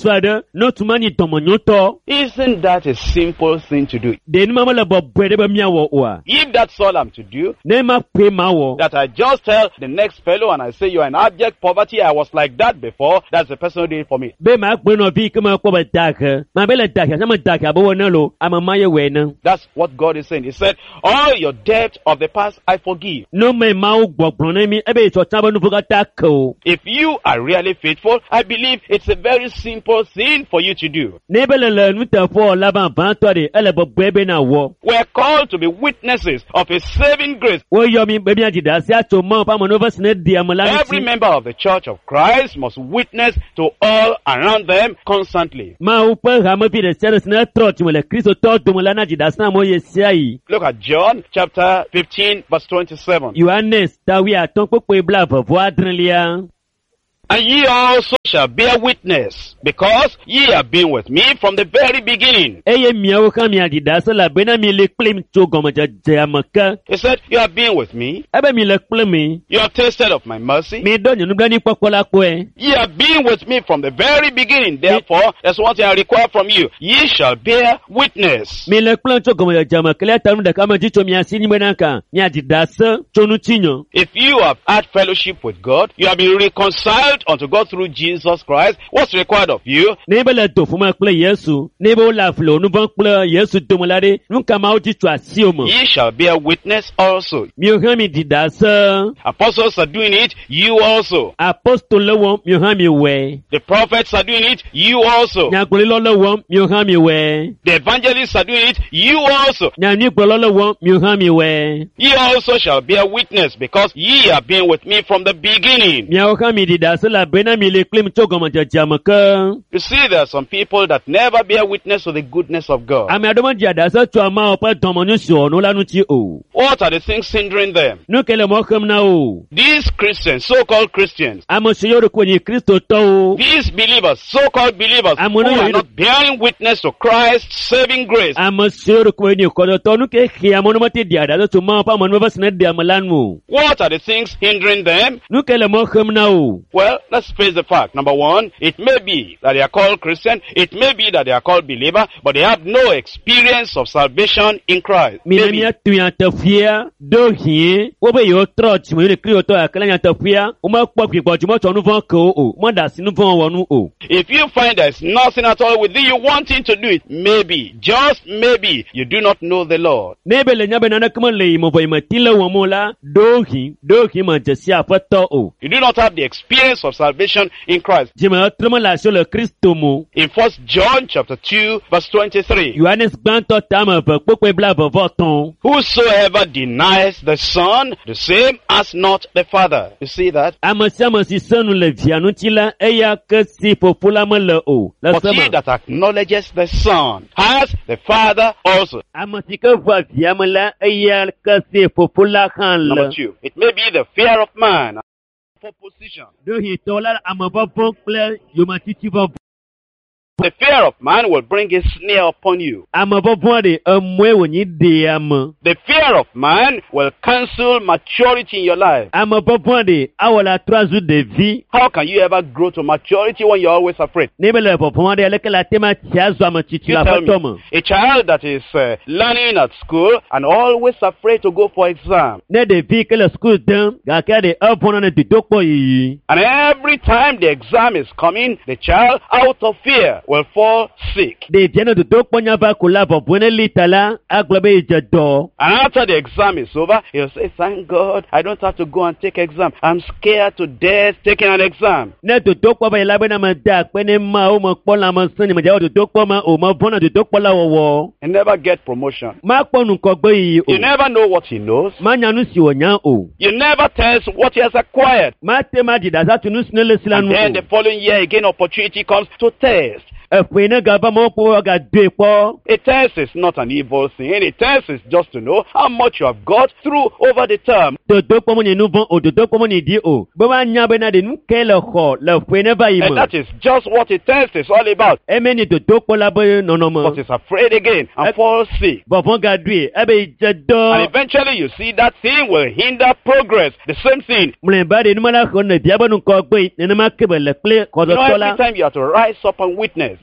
no tumani tomonyoto. Isn't that a simple thing to do? De nima mala bo bwede ba miawo wa. If that's all I'm to do, Ne ma pe mawo. that I just tell the next fellow and I say you're in abject poverty, I was like that before, that's the person who did it for me. Be ma gbe no vi kama ko ba daka. Ma be la daka, sama daka bo na lo, ama maye we na. That's what God is saying. He said, all your debt of the past I forgive. No me ma o gbogbon na mi, ebe so taba nu fuka tako. If you are really faithful, I believe it's a very simple thing for you to do. Ne be le le nu ta fo la ban ban to de, ele bo bwebe na wo. We're called to be witnesses of a saving grace. Wo yo mi be mi ajida si ato mo pa mo no verse ne dia mo la Every member of the Church of Christ must witness to all around them constantly. Ma u pe ha mo bi de se na trot mo le Kristo to do mo la na jida sa mo ye si ayi. Look at John chapter fifteen verse twenty-seven. Yohanes ta wi aton popo bla vo adrenlia. And ye also shall bear witness, because ye have been with me from the very beginning. Eye miawo kan mi adida so la bena mi le claim to gomo je je amaka. He said, you have been with me, Ebe mi le claim mi. you have tasted of my mercy, Mi do nyunu gba ni popola po e. ye have been with me from the very beginning. Therefore, that's what I require from you. Ye shall bear witness. Mi le claim to gomo je je amaka le tanu de kama jicho mi asini menaka. Mi adida so chonu tinyo. If you have had fellowship with God, you have been reconciled unto God through Jesus Christ, what's required of you? Ne be le do fuma kple Yesu. Ne be o la flo nu ban kple Yesu domolade. Nu kama o jicho asi o mo. Ye shall bear witness also. Mi o han mi dida so. Apostles are doing it, you also. Apostole wo mi o han mi we. The prophets are doing it, you also. Nyagbole lo lo wo mi o han mi we. The evangelists are doing it, you also. Nyami gbolo lo wo mi o han mi we. Ye also shall bear witness, because ye have been with me from the beginning. Mi o han mi dida so la bena mi le claim to gomo je je amaka. You see, there are some people that never bear witness to the goodness of God. Ami adomo ji adasa to ama o pa domo nu so no lanu ti o. What are the things hindering them? Nu kele mo kam na o. These Christians, so-called Christians, Amo se yoro ko ni Kristo to o. these believers, so-called believers, who I'm gonna- are not bearing witness to Christ's saving grace, Amo se yoro ko ni ko to nu ke khia mo no mate di adasa to ma pa mo no verse na di amalanu. what are the things hindering them? Nu kele mo kam na o. Well, let's face the fact. Number one, it may be that they are called Christian, it may be that they are called believer, but they have no experience of salvation in Christ. Mi na Maybe. mi atu ya tafia do hi. Wo be yo trot mo ni Kristo to akala ya tafia. O ma po pipo ti mo to nu fon ko o. Mo da sinu fon wonu o. If you find there's nothing at all within you wanting to do it, maybe, just maybe, you do not know the Lord. Ne be le nya be na na kama le mo boy ma tile wo mo la do hi do hi ma je si afato o. You do not have the experience of salvation in Christ. Je ma tremo la sur le Kristo mo. In First John chapter two, verse twenty-three, Yohanes gbanto ta ma fe popo bla vo voton. whosoever denies the Son, the same as not the Father. You see that? Amasi amasi sanu le vianu ti la eya ke si popula mo le o. La But he sama. that acknowledges the Son has the Father also. Amasi ke va viamu la eya ke si popula kan Number le. two, it may be the fear of man for position. Do hi to la amaba bon kle yo ma titi va. The fear of man will bring a snare upon you. Amaba bon de amwe wo ni de am. The fear of man will cancel maturity in your life. Amaba bon de awala trazu de vie. How can you ever grow to maturity when you're always afraid? Ne be le popon de le ke la tema tiazo am titi You la tell fotomo. me, a child that is uh, learning at school and always afraid to go for exam, Ne de vie ke le school dem ga ke de apon na de dokpo yi. and every time the exam is coming, the child, out of fear, will fall sick. De tiene de dokpo nya ba kula bo bone litala aglobe je do. And after the exam is over, he'll say, thank God, I don't have to go and take exam. I'm scared to death taking an exam. Ne de dokpo ba la be na ma da pe ne ma o mo po la mo sin ni ma ja de dokpo ma o mo bona de dokpo la wo wo. He never get promotion. Ma po nu ko gbe yi o. You never know what he knows. Ma nya nu si o nya o. You never test what he has acquired. Ma te ma di da za tu nu sinele And silanu. then the following year again, opportunity comes to test. Efe ne ga ba mo po ga de po. A test is not an evil thing. A test is just to know how much you have got through over the term. De dokpo mo ni nu bon o de dokpo mo ni di o. Bo ma nya be na de nu ke le kho le fe ne ba yi And mo. that is just what a test is all about. E me ni de dokpo la be no no mo. But is afraid again and falls sick. Bo bon ga dui e be je do. And eventually you see that thing will hinder progress. The same thing. Mle ba de nu ma la kho ne bia ba nu ko gbe ne ma ke be le ple ko You do know, to every la. time you have to rise up and witness.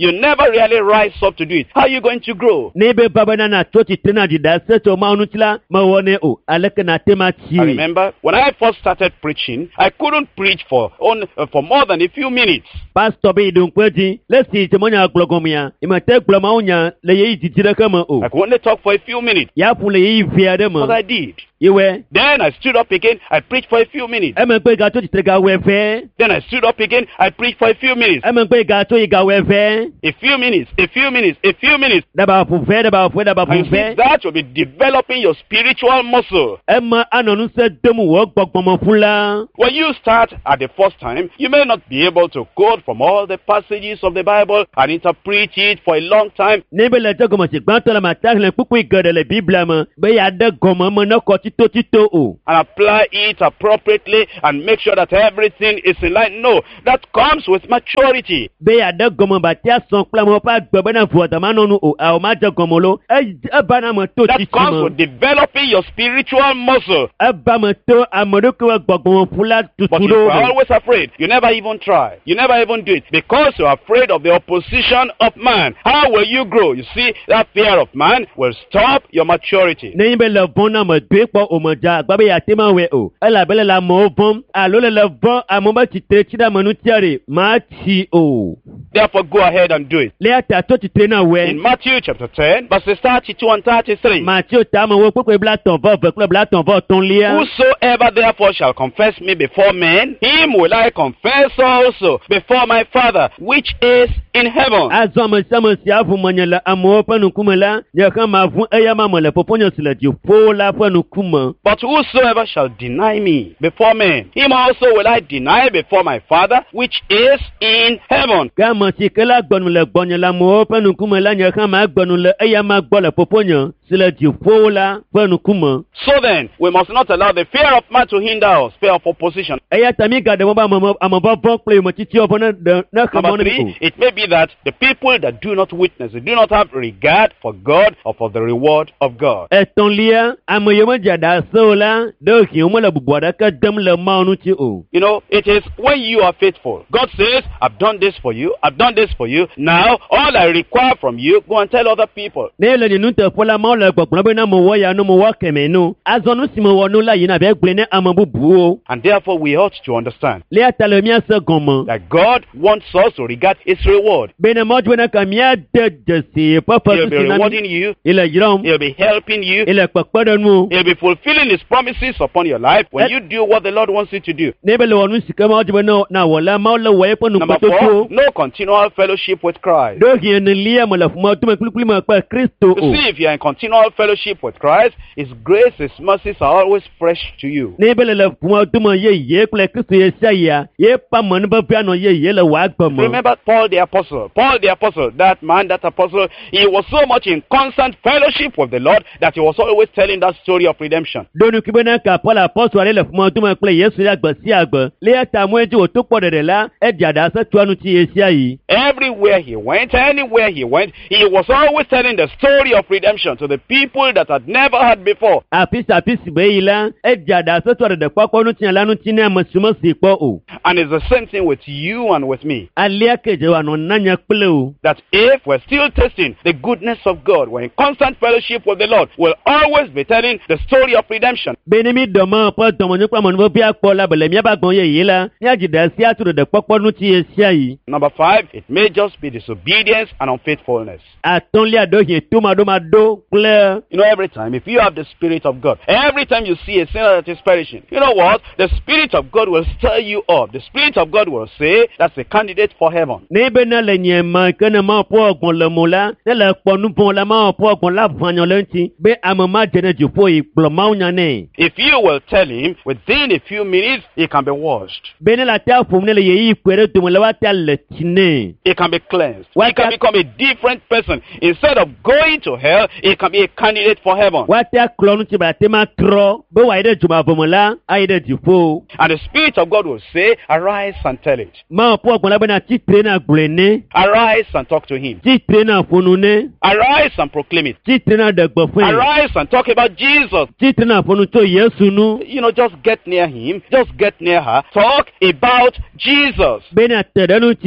you never really rise up to do it. How are you going to grow? Nebe baba na na to chitre na jida seto ma onutila ma wone o aleke na tema chi. I remember when I first started preaching, I couldn't preach for on, uh, for more than a few minutes. Pastor be dun kweji lesi temonya glogomia imate gloma onya le yi titire kama o. I could only talk for a few minutes. Ya pun le yi via de mo. But I did. Iwe. Then I stood up again, I preached for a few minutes. Eme pe ga to chitre ga we fe. Then I stood up again, I preached for a few minutes. Eme pe ga to yi ga we fe. A few minutes, a few minutes, a few minutes. Daba fu fe daba fu daba fu And you fe. see, that will be developing your spiritual muscle. Emma anonu se demu wo gbogbomo fula. When you start at the first time, you may not be able to quote from all the passages of the Bible and interpret it for a long time. Nebe le te gomo se gbanto la matak le pupu igede le Bible mo. Be ya de gomo mo na ko tito tito o. And apply it appropriately and make sure that everything is in line. No, that comes with maturity. Be ya de gomo ba ti ason pla mo pa gbebe na fu ma nonu o a o ma je gomo lo. E e ba na mo to That titi comes mo. with developing your spiritual muscle. E ba mo to amodo ko gbogbomo fula But you tuturo. are always afraid. You never even try. You never even do it because you are afraid of the opposition of man. How will you grow? You see, that fear of man will stop your maturity. Neyin be le bon na mo de po o mo ja gba be ya te ma we o. E la bele la mo bon alo le le bon amo ba chitre chida manu tiare ma chi o. Therefore, go ahead and do it. Le ata to chitre na we. In Matthew chapter ten, verses thirty-two and thirty-three. Matthew ta mo wo pe bla ton vo ve bla ton vo ton lia. Whosoever therefore shall confess me before men, him will I confess also before my Father, which is in heaven. Azo mo se mo si afu mo nyela amo pe nu kumela ye kan ma fun eya ma mo le poponyo sile di fo la fe nu kuma. But whosoever shall deny me before men, him also will I deny before my Father, which is in heaven. Ka mo si kala gbonu le gbonyo la mo pe nu kumela ye kan ma gbonu le eya ma gbo le poponyo sile di fo la fe nu kuma. So then, we must not allow the fear of man to hinder us, fear of opposition. Eya tami ga de mo ba mo amo ba bon play mo titi opo na de na ka mo Number ni. three, it may be that the people that do not witness, they do not have regard for God or for the reward of God. Eton lia amo yo mo jada so la do ki mo le bubu da ka dem le ma onu ti o. You know, it is when you are faithful. God says, I've done this for you, I've done this for you. Now, all I require from you, go and tell other people. Ne le ni te fola ma le gbogbo be na mo wo ya no mo wo keme no. Azonu si mo wo no la yi na be gble ne amo bubu o. And therefore, we ought to understand Le ata le mi ase gomo. that God wants us to regard His reward. Be ne mo jwe na ka mi de de si papa He'll be si na rewarding mi. you. Ile jirom. He'll be helping you. Ile pepe de nu. He'll be fulfilling His promises upon your life when you do what the Lord wants you to do. Ne be le wonu si ka ma jwe na na wala ma le wo e po nu Number ko to four, to. no continual fellowship with Christ. Do ki ne lia mo le fu ma tu me kulu kulu ma pa Kristo You o. see, if you're in continual fellowship with Christ, His grace, His mercies are always fresh to you. Ne be le le fu ma tu ma ye ye kule Kristo ye sha ya. Ye pa mo ne ba bia no ye ye le wa gbo mo. Remember Paul the apostle. Paul the apostle, that man, that apostle, he was so much in constant fellowship with the Lord that he was always telling that story of redemption. Donu ki be na ka Paul apostle ale le fu ma tu ma kule Yesu ya gbo si agbo. Le ata mo eji o to po de de la e di ada se tu anu ti ye sha yi. Everywhere he went, anywhere he went, he was always telling the story of redemption to the people that had never heard before. Apisi apisi be yi la e di ada se tu de kwakwa nu ti la nu ti ne amasumo si po o. And it's the same thing with you and with me. Ale keje wa no nanya kple o. That if we're still tasting the goodness of God, we're in constant fellowship with the Lord, we'll always be telling the story of redemption. Beni mi domo po domo ni pa mo no bi apo la bele mi ba gbon ye yi la. Ni ajida si atu de kwakwa nu ti ye sha yi. Number five, it may just be disobedience and unfaithfulness. Aton li ado ye to ma do ma do kle. You know, every time, if you have the Spirit of God, every time you see a sinner that is perishing, you know what? The Spirit of God will stir you up. The Spirit of God will say, that's a candidate for heaven. Ne be na le nye ma ke na ma po ogbon le mo la. Ne le po nu bon la ma po ogbon la vanyo le nti. Be amama jene ju po yi plo ma unya ne. If you will tell him, within a few minutes, he can be washed. Be ne la ta fo ne le ye yi kwere to mo la wa ta le tine. He can be cleansed. What He can that- become a different person. Instead of going to hell, he can be a candidate for heaven. Wa ta klo nu ti ba te ma tro. Be wa ide juma bo mo la, a ide ju fo. And the Spirit of God will say, arise and tell it. Ma po ogbon la be na ti tre na gble ne. Arise and talk to him. Ti tre na fonu ne. Arise and proclaim it. Ti tre na de gbo fun. Arise and talk about Jesus. Ti tre na fonu to Yesu nu. You know, just get near him. Just get near her. Talk about Jesus. Be na te de nu ti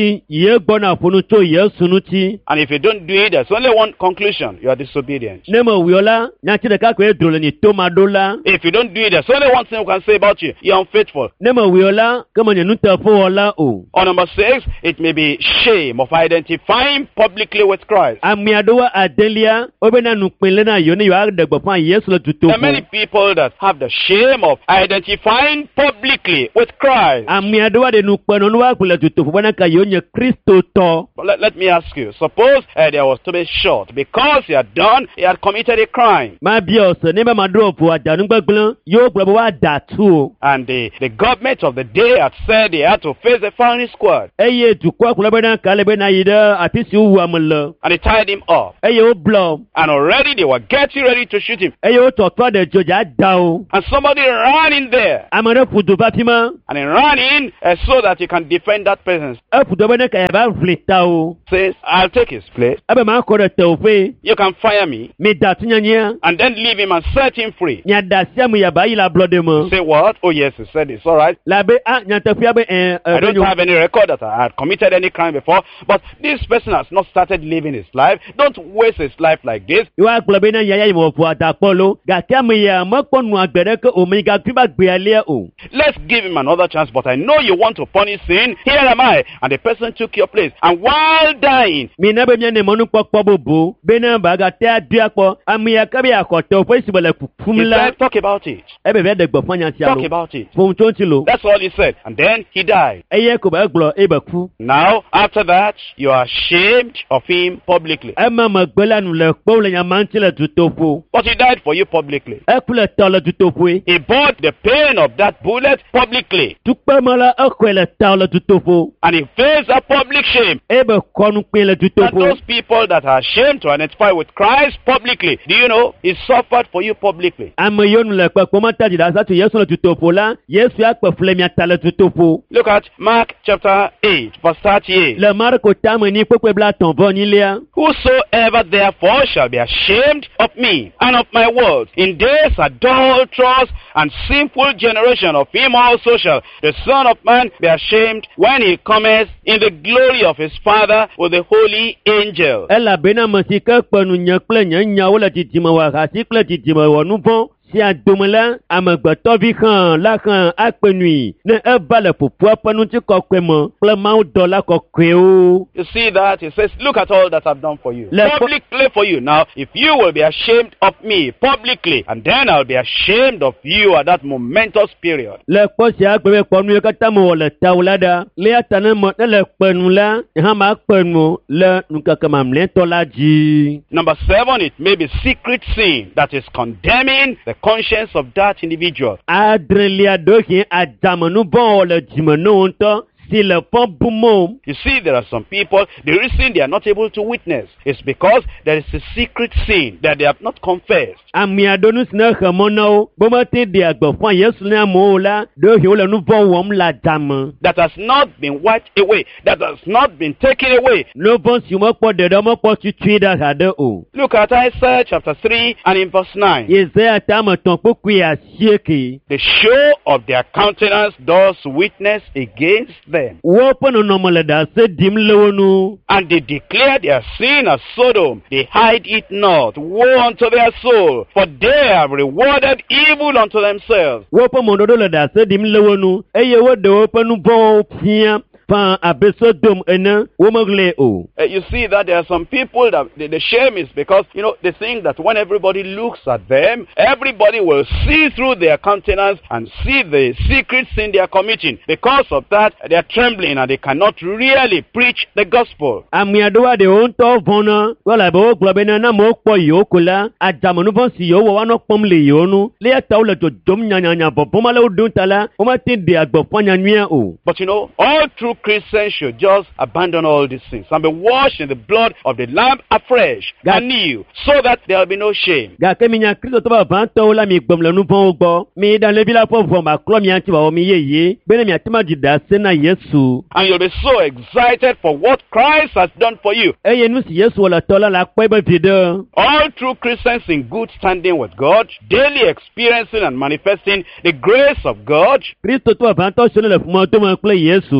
yé gbọ́nà funu tó yé sunu ti. And if you don't do it, there's only one conclusion: you are disobedient. Ne mo wiola nyati de kakwe drole ni toma dola. If you don't do it, there's only one thing we can say about you: you're unfaithful. Ne mo wiola kama nyenuta fo wala o. Or number six, it may be shame of identifying publicly with Christ. Amiadowa adelia obena nukpele na yoni yo agdegbo fan Yesu le tuto. There are many people that have the shame of identifying publicly with Christ. Amiadowa de nukpeno nuwa kule tuto bwana ka yonye Kristo to. But let, let me ask you, suppose uh, there was to be shot because he had done, he had committed a crime. Ma biose neba madropo ajanugbegblen yo gbobo wa datu. And the, the government of the day had said he had to face a firing squad. Eye tukwa kule bena kale bena yida apisi uwu amele. And they tied him up. Eye o blow. And already they were getting ready to shoot him. Eye o totwa de joja dao. And somebody ran in there. Amare fudu fatima. And he ran in uh, so that he can defend that person. E fudu bena ka yaba flita o. Says, I'll take his place. Abe ma kore te ofe. You can fire me. Me datu nyanya. And then leave him and set him free. Nya dasia mu yaba ila bloode mo. Say what? Oh yes, he said it's alright. Labe a nya tafia be eh I don't have any record that I had committed any crime before, but this person has not started living his life. Don't waste his life like this. You are club na yaya mo fu atapolo. Ga kama ya mokonu agbere ke o mi ga tuba gbe ale o. Let's give him another chance, but I know you want to punish sin. Here am I, and the person took your place. And while dying, mi na be mi ne monu popo bobo. Be na ba ga te aduapo. Ami ya ka be akoto fo isibele he fumla. said, talk about it. E be be de gbo fanya ti Talk alo. about it. Fun to ti lo. That's all he said. And then he died. Eye ko ba glo e be ku. Now, after that, you are ashamed of him publicly. E ma ma gbela nu le po le nya man ti le tutofo. But he died for you publicly. E ku le to le tutofo. He bought the pain of that bullet publicly. Tukpe mala e ku le ta le tutofo. And he faced a public shame. E be konu pe le That tutofo. those people that are ashamed to identify with Christ publicly, do you know, he suffered for you publicly. Ame yonu le pe ko mata di da sa tu Yesu le tutofo la. Yesu a pe fle mi ata le tutofo. Look at Mark chapter eight, verse thirty-eight. Le Marko tame ni pepe bla ton vo ni le. Whosoever therefore shall be ashamed of me and of my words in this adulterous and sinful generation, of him also shall the Son of Man be ashamed when he cometh in the glory of his Father with the holy angels. Ela bena masika penu nyakle nyanya wala titima wa hasikle titima wa nufon. Si a domela amagbato vi kan la kan apenui ne e vale popo apenu ti kokwe mo ple ma o dola kokwe o. You see that? He says, look at all that I've done for you. Let- Publicly for you. Now, if you will be ashamed of me publicly, and then I'll be ashamed of you at that momentous period. Le po si agbe ponu ka tamo le tawlada le atane mo le penu la ha ma penu le nuka kama mle tola ji. Number seven, it may be secret sin that is condemning the conscience of that individual. Adrelia dohi adamanu bon le jimeno nto. Si le fond boumou. You see, there are some people, the reason they are not able to witness is because there is a secret sin that they have not confessed. Ami adonus na khamono bomate de agbofan Yesu na mo la do hi o le nu bon wom la dam. That has not been wiped away, that has not been taken away. No bon si mo po de do mo po tu tui da hade o. Look at Isaiah chapter three and in verse nine. Isaiah tam ton po ku ya sieki. The show of their countenance does witness against them. Wo po no no mo le da se dim lewonu. And they declare their sin as Sodom. They hide it not. Woe unto their soul, for they have rewarded evil unto themselves. Wo po mo do le da se dim lewonu. Eye wo de wo po nu bon pia. Pan abesodom ene wo mogle o. Uh, you see that there are some people that the, the shame is because, you know, they think that when everybody looks at them, everybody will see through their countenance and see the secret sin they are committing. Because of that, they are trembling and they cannot really preach the gospel. Ami adowa de on to vona wala bo globe na na mo po yokola ajamonu bon si yo wa no pom le yonu le ta o le to dom nya nya nya bo bo mala odun tala o ma tin de agbofan nya nua o. But you know, all true Christians should just abandon all these things and be washed in the blood of the Lamb afresh, God. anew, so that there will be no shame. Ga ke mi nya Kristo to ba ban to la mi gbom le nu bon gbo mi dan le bi la fo fo ma klo mi anti ba o mi yeye bene mi atima jida se na Yesu. And you'll be so excited for what Christ has done for you. Eye nu si Yesu wala to la la pe be vide. All true Christians in good standing with God, daily experiencing and manifesting the grace of God, Kristo to ba ban to se le fmo to ma ple Yesu. Eye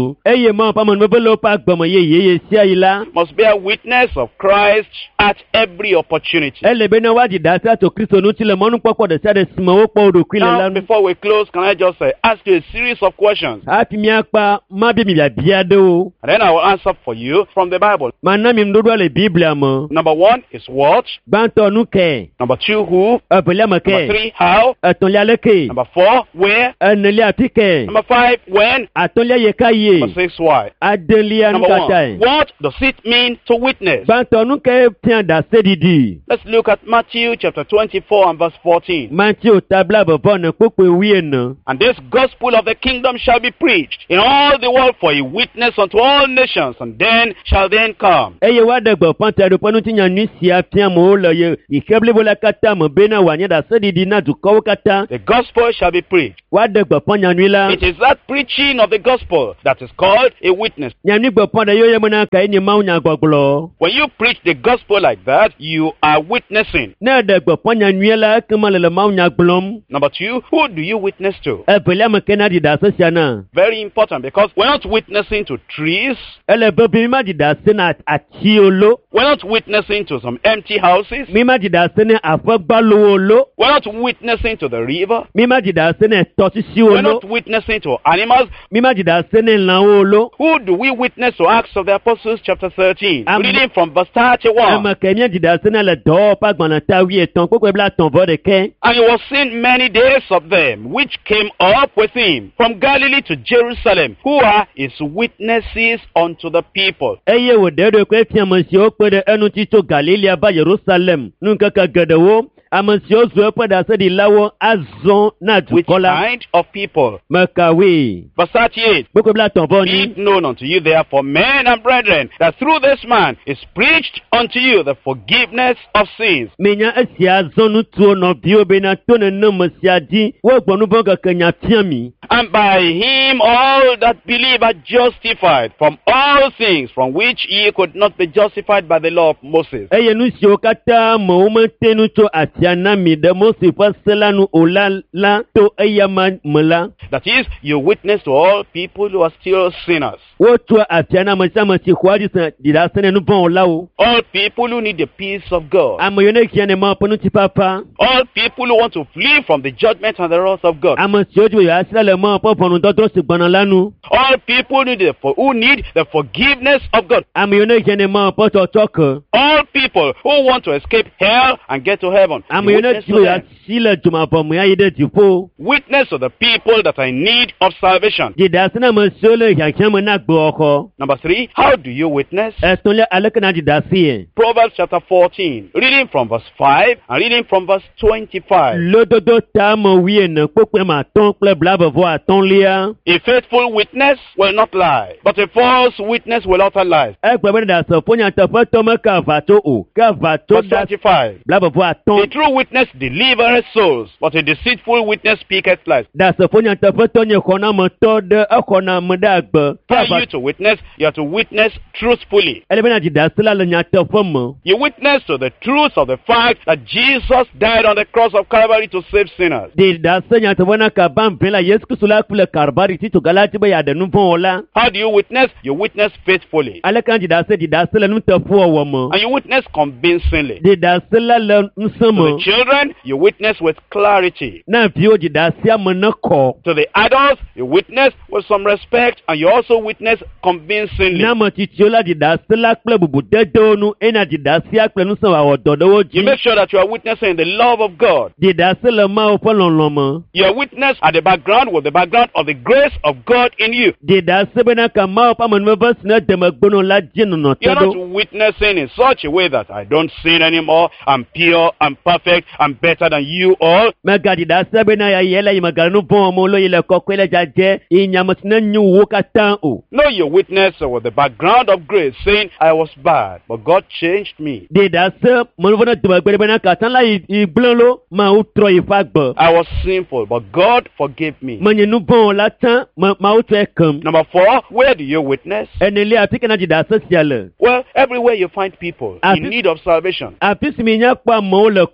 eye ma pa man bebelo pa gbọmọ ye ye sia ila must bear witness of Christ at every opportunity. ele be na waji da sa to Kristo nu ti le monu popo de sa de simo wo po do kwile Now, lanu before we close, can I just uh, ask you a series of questions? a fi mi apa ma bi mi bia bia de o And then I will answer for you from the Bible. ma na mi mdodo le biblia mo Number one is what? banto nu ke Number two, who? apele ma Number ke three, how? aton le ale ke Number four, where? eneli atike Number five, when? aton le ye ka ye Number six, why? adelia nu Number kata one, what does it mean to witness? banto nu ke pian da sedidi Let's look at Matthew chapter twenty-four and verse fourteen. Matthew tabla bo na popo wi na And this gospel of the kingdom shall be preached in all the world for a witness unto all nations, and then shall the end come. eye wa de gbo panta do panu tinya nu sia pian mo lo ye ikeble bola kata mo be na wanya da sedidi na du ko kata The gospel shall be preached. wa de gbo panya nu la It is that preaching of the gospel that is called a witness. nya ni gbo panda yo ye mo na kai ni ma unya gboglo When you preach the gospel like that, you are witnessing. na de gbo panya nu la kema le ma unya gblom Number two, who do you witness to? e bele ma kena di da sia na Very important, because we're not witnessing to trees. ele be bi ma di da se na atiolo We're not witnessing to some empty houses. mi ma di da se na afagbalo lo We're not witnessing to the river. mi ma di da se na to si si We're olo not witnessing to animals. mi ma di da se na lan olo Who do we witness to? Acts of the Apostles chapter thirteen. Um, Reading from verse thirty-one. ama kemia di da se na le do pa gbana ta wi etan popo bla ton vo de ke And he was seen many days of them, which came up with him from Galilee to Jerusalem, who are his witnesses unto the people. eye wo de do ko fiam si o pe de enu ti to Galilea ba Jerusalem nun kaka gedewo amasi o zo pe da se di lawo azon na Which dukola kind of people? makawi Verse thirty-eight. popo bla ton vo Be ni it known unto you therefore, men and brethren, that through this man is preached unto you the forgiveness of sins. menya asia zonu tuo no bio be na to ne no masia di wo gbonu bo kaka nya fiami And by him all that believe are justified from all things from which ye could not be justified by the law of Moses. eye nu si o kata mo o ma tenu to asia na mi de mo si fa selanu ola la to eye ma mala That is, you witness to all people who are still sinners. wo to asia na ma sa ma si kwadi sa di da sene nu bon la o All people who need the peace of God. ama yone kiane ma ponu ti papa All people who want to flee from the judgment and the wrath of God. ama si oju ya sila le ma po ponu dodro si gbana lanu All people who need the, for, who need the forgiveness of God. ama yone kiane ma po to tok All people who want to escape hell and get to heaven. ama You yone witness ti to ya them. sila juma po mu ya ide ti fo Witness to the people that are in need of salvation. di da sene ma so le ya kian mo na gbo oko Number three, how do you witness? ẹ̀sùn lé alẹ́kànnà di dá sí ẹ̀. Proverbs chapter fourteen, reading from verse five and reading from verse twenty-five. lódodo tá a mọ̀ wí ẹ̀nà pópẹ́ mà tán pẹ́ blábọ̀bọ̀ àtán léa. A faithful witness will not lie, but a false witness will utter lies. ẹ gbàgbé dà sọ fún yàtọ̀ fẹ́ tọ́mọ káfà tó o káfà tó Verse dá twenty-five. blábọ̀bọ̀ A àtán. true witness delivereth souls, but a deceitful witness speaketh lies. dà sọ fún yàtọ̀ fẹ́ tọ́ yẹn kọ́nà mọ̀ tọ́ dẹ ẹ̀kọ́nà mọ̀ dá gbọ́. For you to witness, you have to witness truthfully. ẹlẹ́bẹ̀rẹ̀ di dá sílá lọ yàtọ̀ fún mọ̀. You witness to the truth of the fact that Jesus died on the cross of Calvary to save sinners. di dá sẹ́ yàtọ̀ fún náà kà bá ń bẹ́lá yéésù kìsù lápilẹ̀ kàrbárì títù galati bẹ́ẹ̀ yàdẹ̀nu fún ọ la. How do you witness? You witness faithfully. alẹ́kànnà di dá sẹ́ di dá sílẹ̀ ń tẹ̀ fún ọwọ́ mọ̀. And you witness convincingly. di dá sílẹ̀ lẹ ń sàn To mọ̀. the children, you witness with clarity. náà fi ó di dá sí àmọ́ náà kọ̀. To the adults, you witness with some respect, and you also witness convincingly. Nama titi ola di da sila kple bubu dede onu ena di da si akple nusan wa ododowo You ji. make sure that you are witnessing the love of God. Di da sila ma o polonlo mo. You are witness at the background with the background of the grace of God in you. Di da sebe na ka ma o pa man mebas na dema gbono la jinu no You are not tedo. witnessing in such a way that I don't sin anymore, I'm pure, I'm perfect, I'm better than you all. Mega di da sebe na ya yela yi maganu bon mo lo yele kokwe le jaje inyamasina nyu wo katan o. No, you witness with the background of grace, saying, I was bad, but God changed me. Di da se mo no na dema gbere na ka tan la igbon lo ma o tro ifa gbo. I was sinful, but God forgave me. Ma nyinu bon la tan ma ma o to e kam. Number four, where do you witness? Enele apike na di da se siale. Well, everywhere you find people I in thi- need of salvation. Apisi mi nya pa mo le ko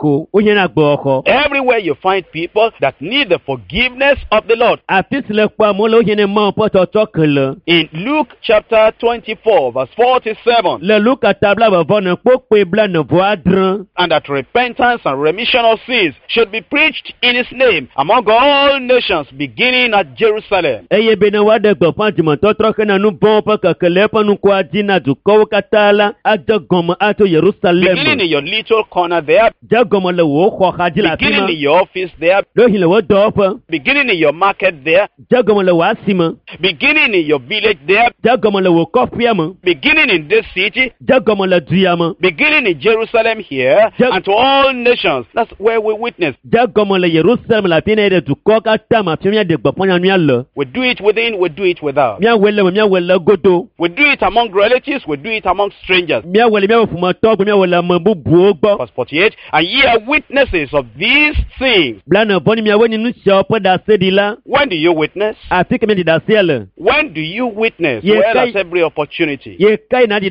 ko o yẹn gbọ́ ọkọ. Everywhere you find people that need the forgiveness of the Lord. àfi sílẹ̀ pa mọ́ ló yẹn mọ́ pọ́tọ́tọ́ kan lọ. In Luke chapter twenty-four, verse forty-seven. le luka tabla bàbá náà kó pe bla nà bọ́ àdúrà. And that repentance and remission of sins should be preached in his name among all nations, beginning at Jerusalem. eye bena wa de gbọ̀ fún àjùmọ̀ tọ́tọ́ kẹ́nà nu bọ́n pẹ́ kẹ̀kẹ́lẹ́ pẹ́nu kó adínà tó kọ́wọ́ kátàlá àjọ gọ̀mọ̀ àtò Jerusalem. Beginning in your little corner there. jẹ́ gọ̀mọ̀ le wò ó kọ́ kájí la fi Beginning mọ́. in your office there. lóhin le wò dọ́ fẹ́. Beginning in your market there. jẹ́ gọ̀mọ̀ le wò á sì mọ́. Beginning in your village there. jẹ́ gọ̀mọ̀ le wò kọ́fíà mọ́. Beginning in this city. jẹ́ gọ̀mọ̀ le duya mọ́. Beginning in Jerusalem here. Yep. And to all nations. That's where we witness. jẹ́ gọ̀mọ̀ le Jerusalem la fi ne de tu kọ́ kátà ma fi mi de gbọ̀ fún yan mi lọ. We do it within, we do it without. mi wele mi wele godo. We do it among relatives, we do it among strangers. mi wele mi fuma tọ́gbọ̀ mi wele mọ bubu o gbọ́. Verse forty-eight. And ye are witnesses of these things. blana bọ́ni mi àwọn nínú sọ pé da se di la. When do you witness? àfi kẹ́mi di da se lẹ. When do you witness? Yes, Well, I- at every opportunity. ye ká iná di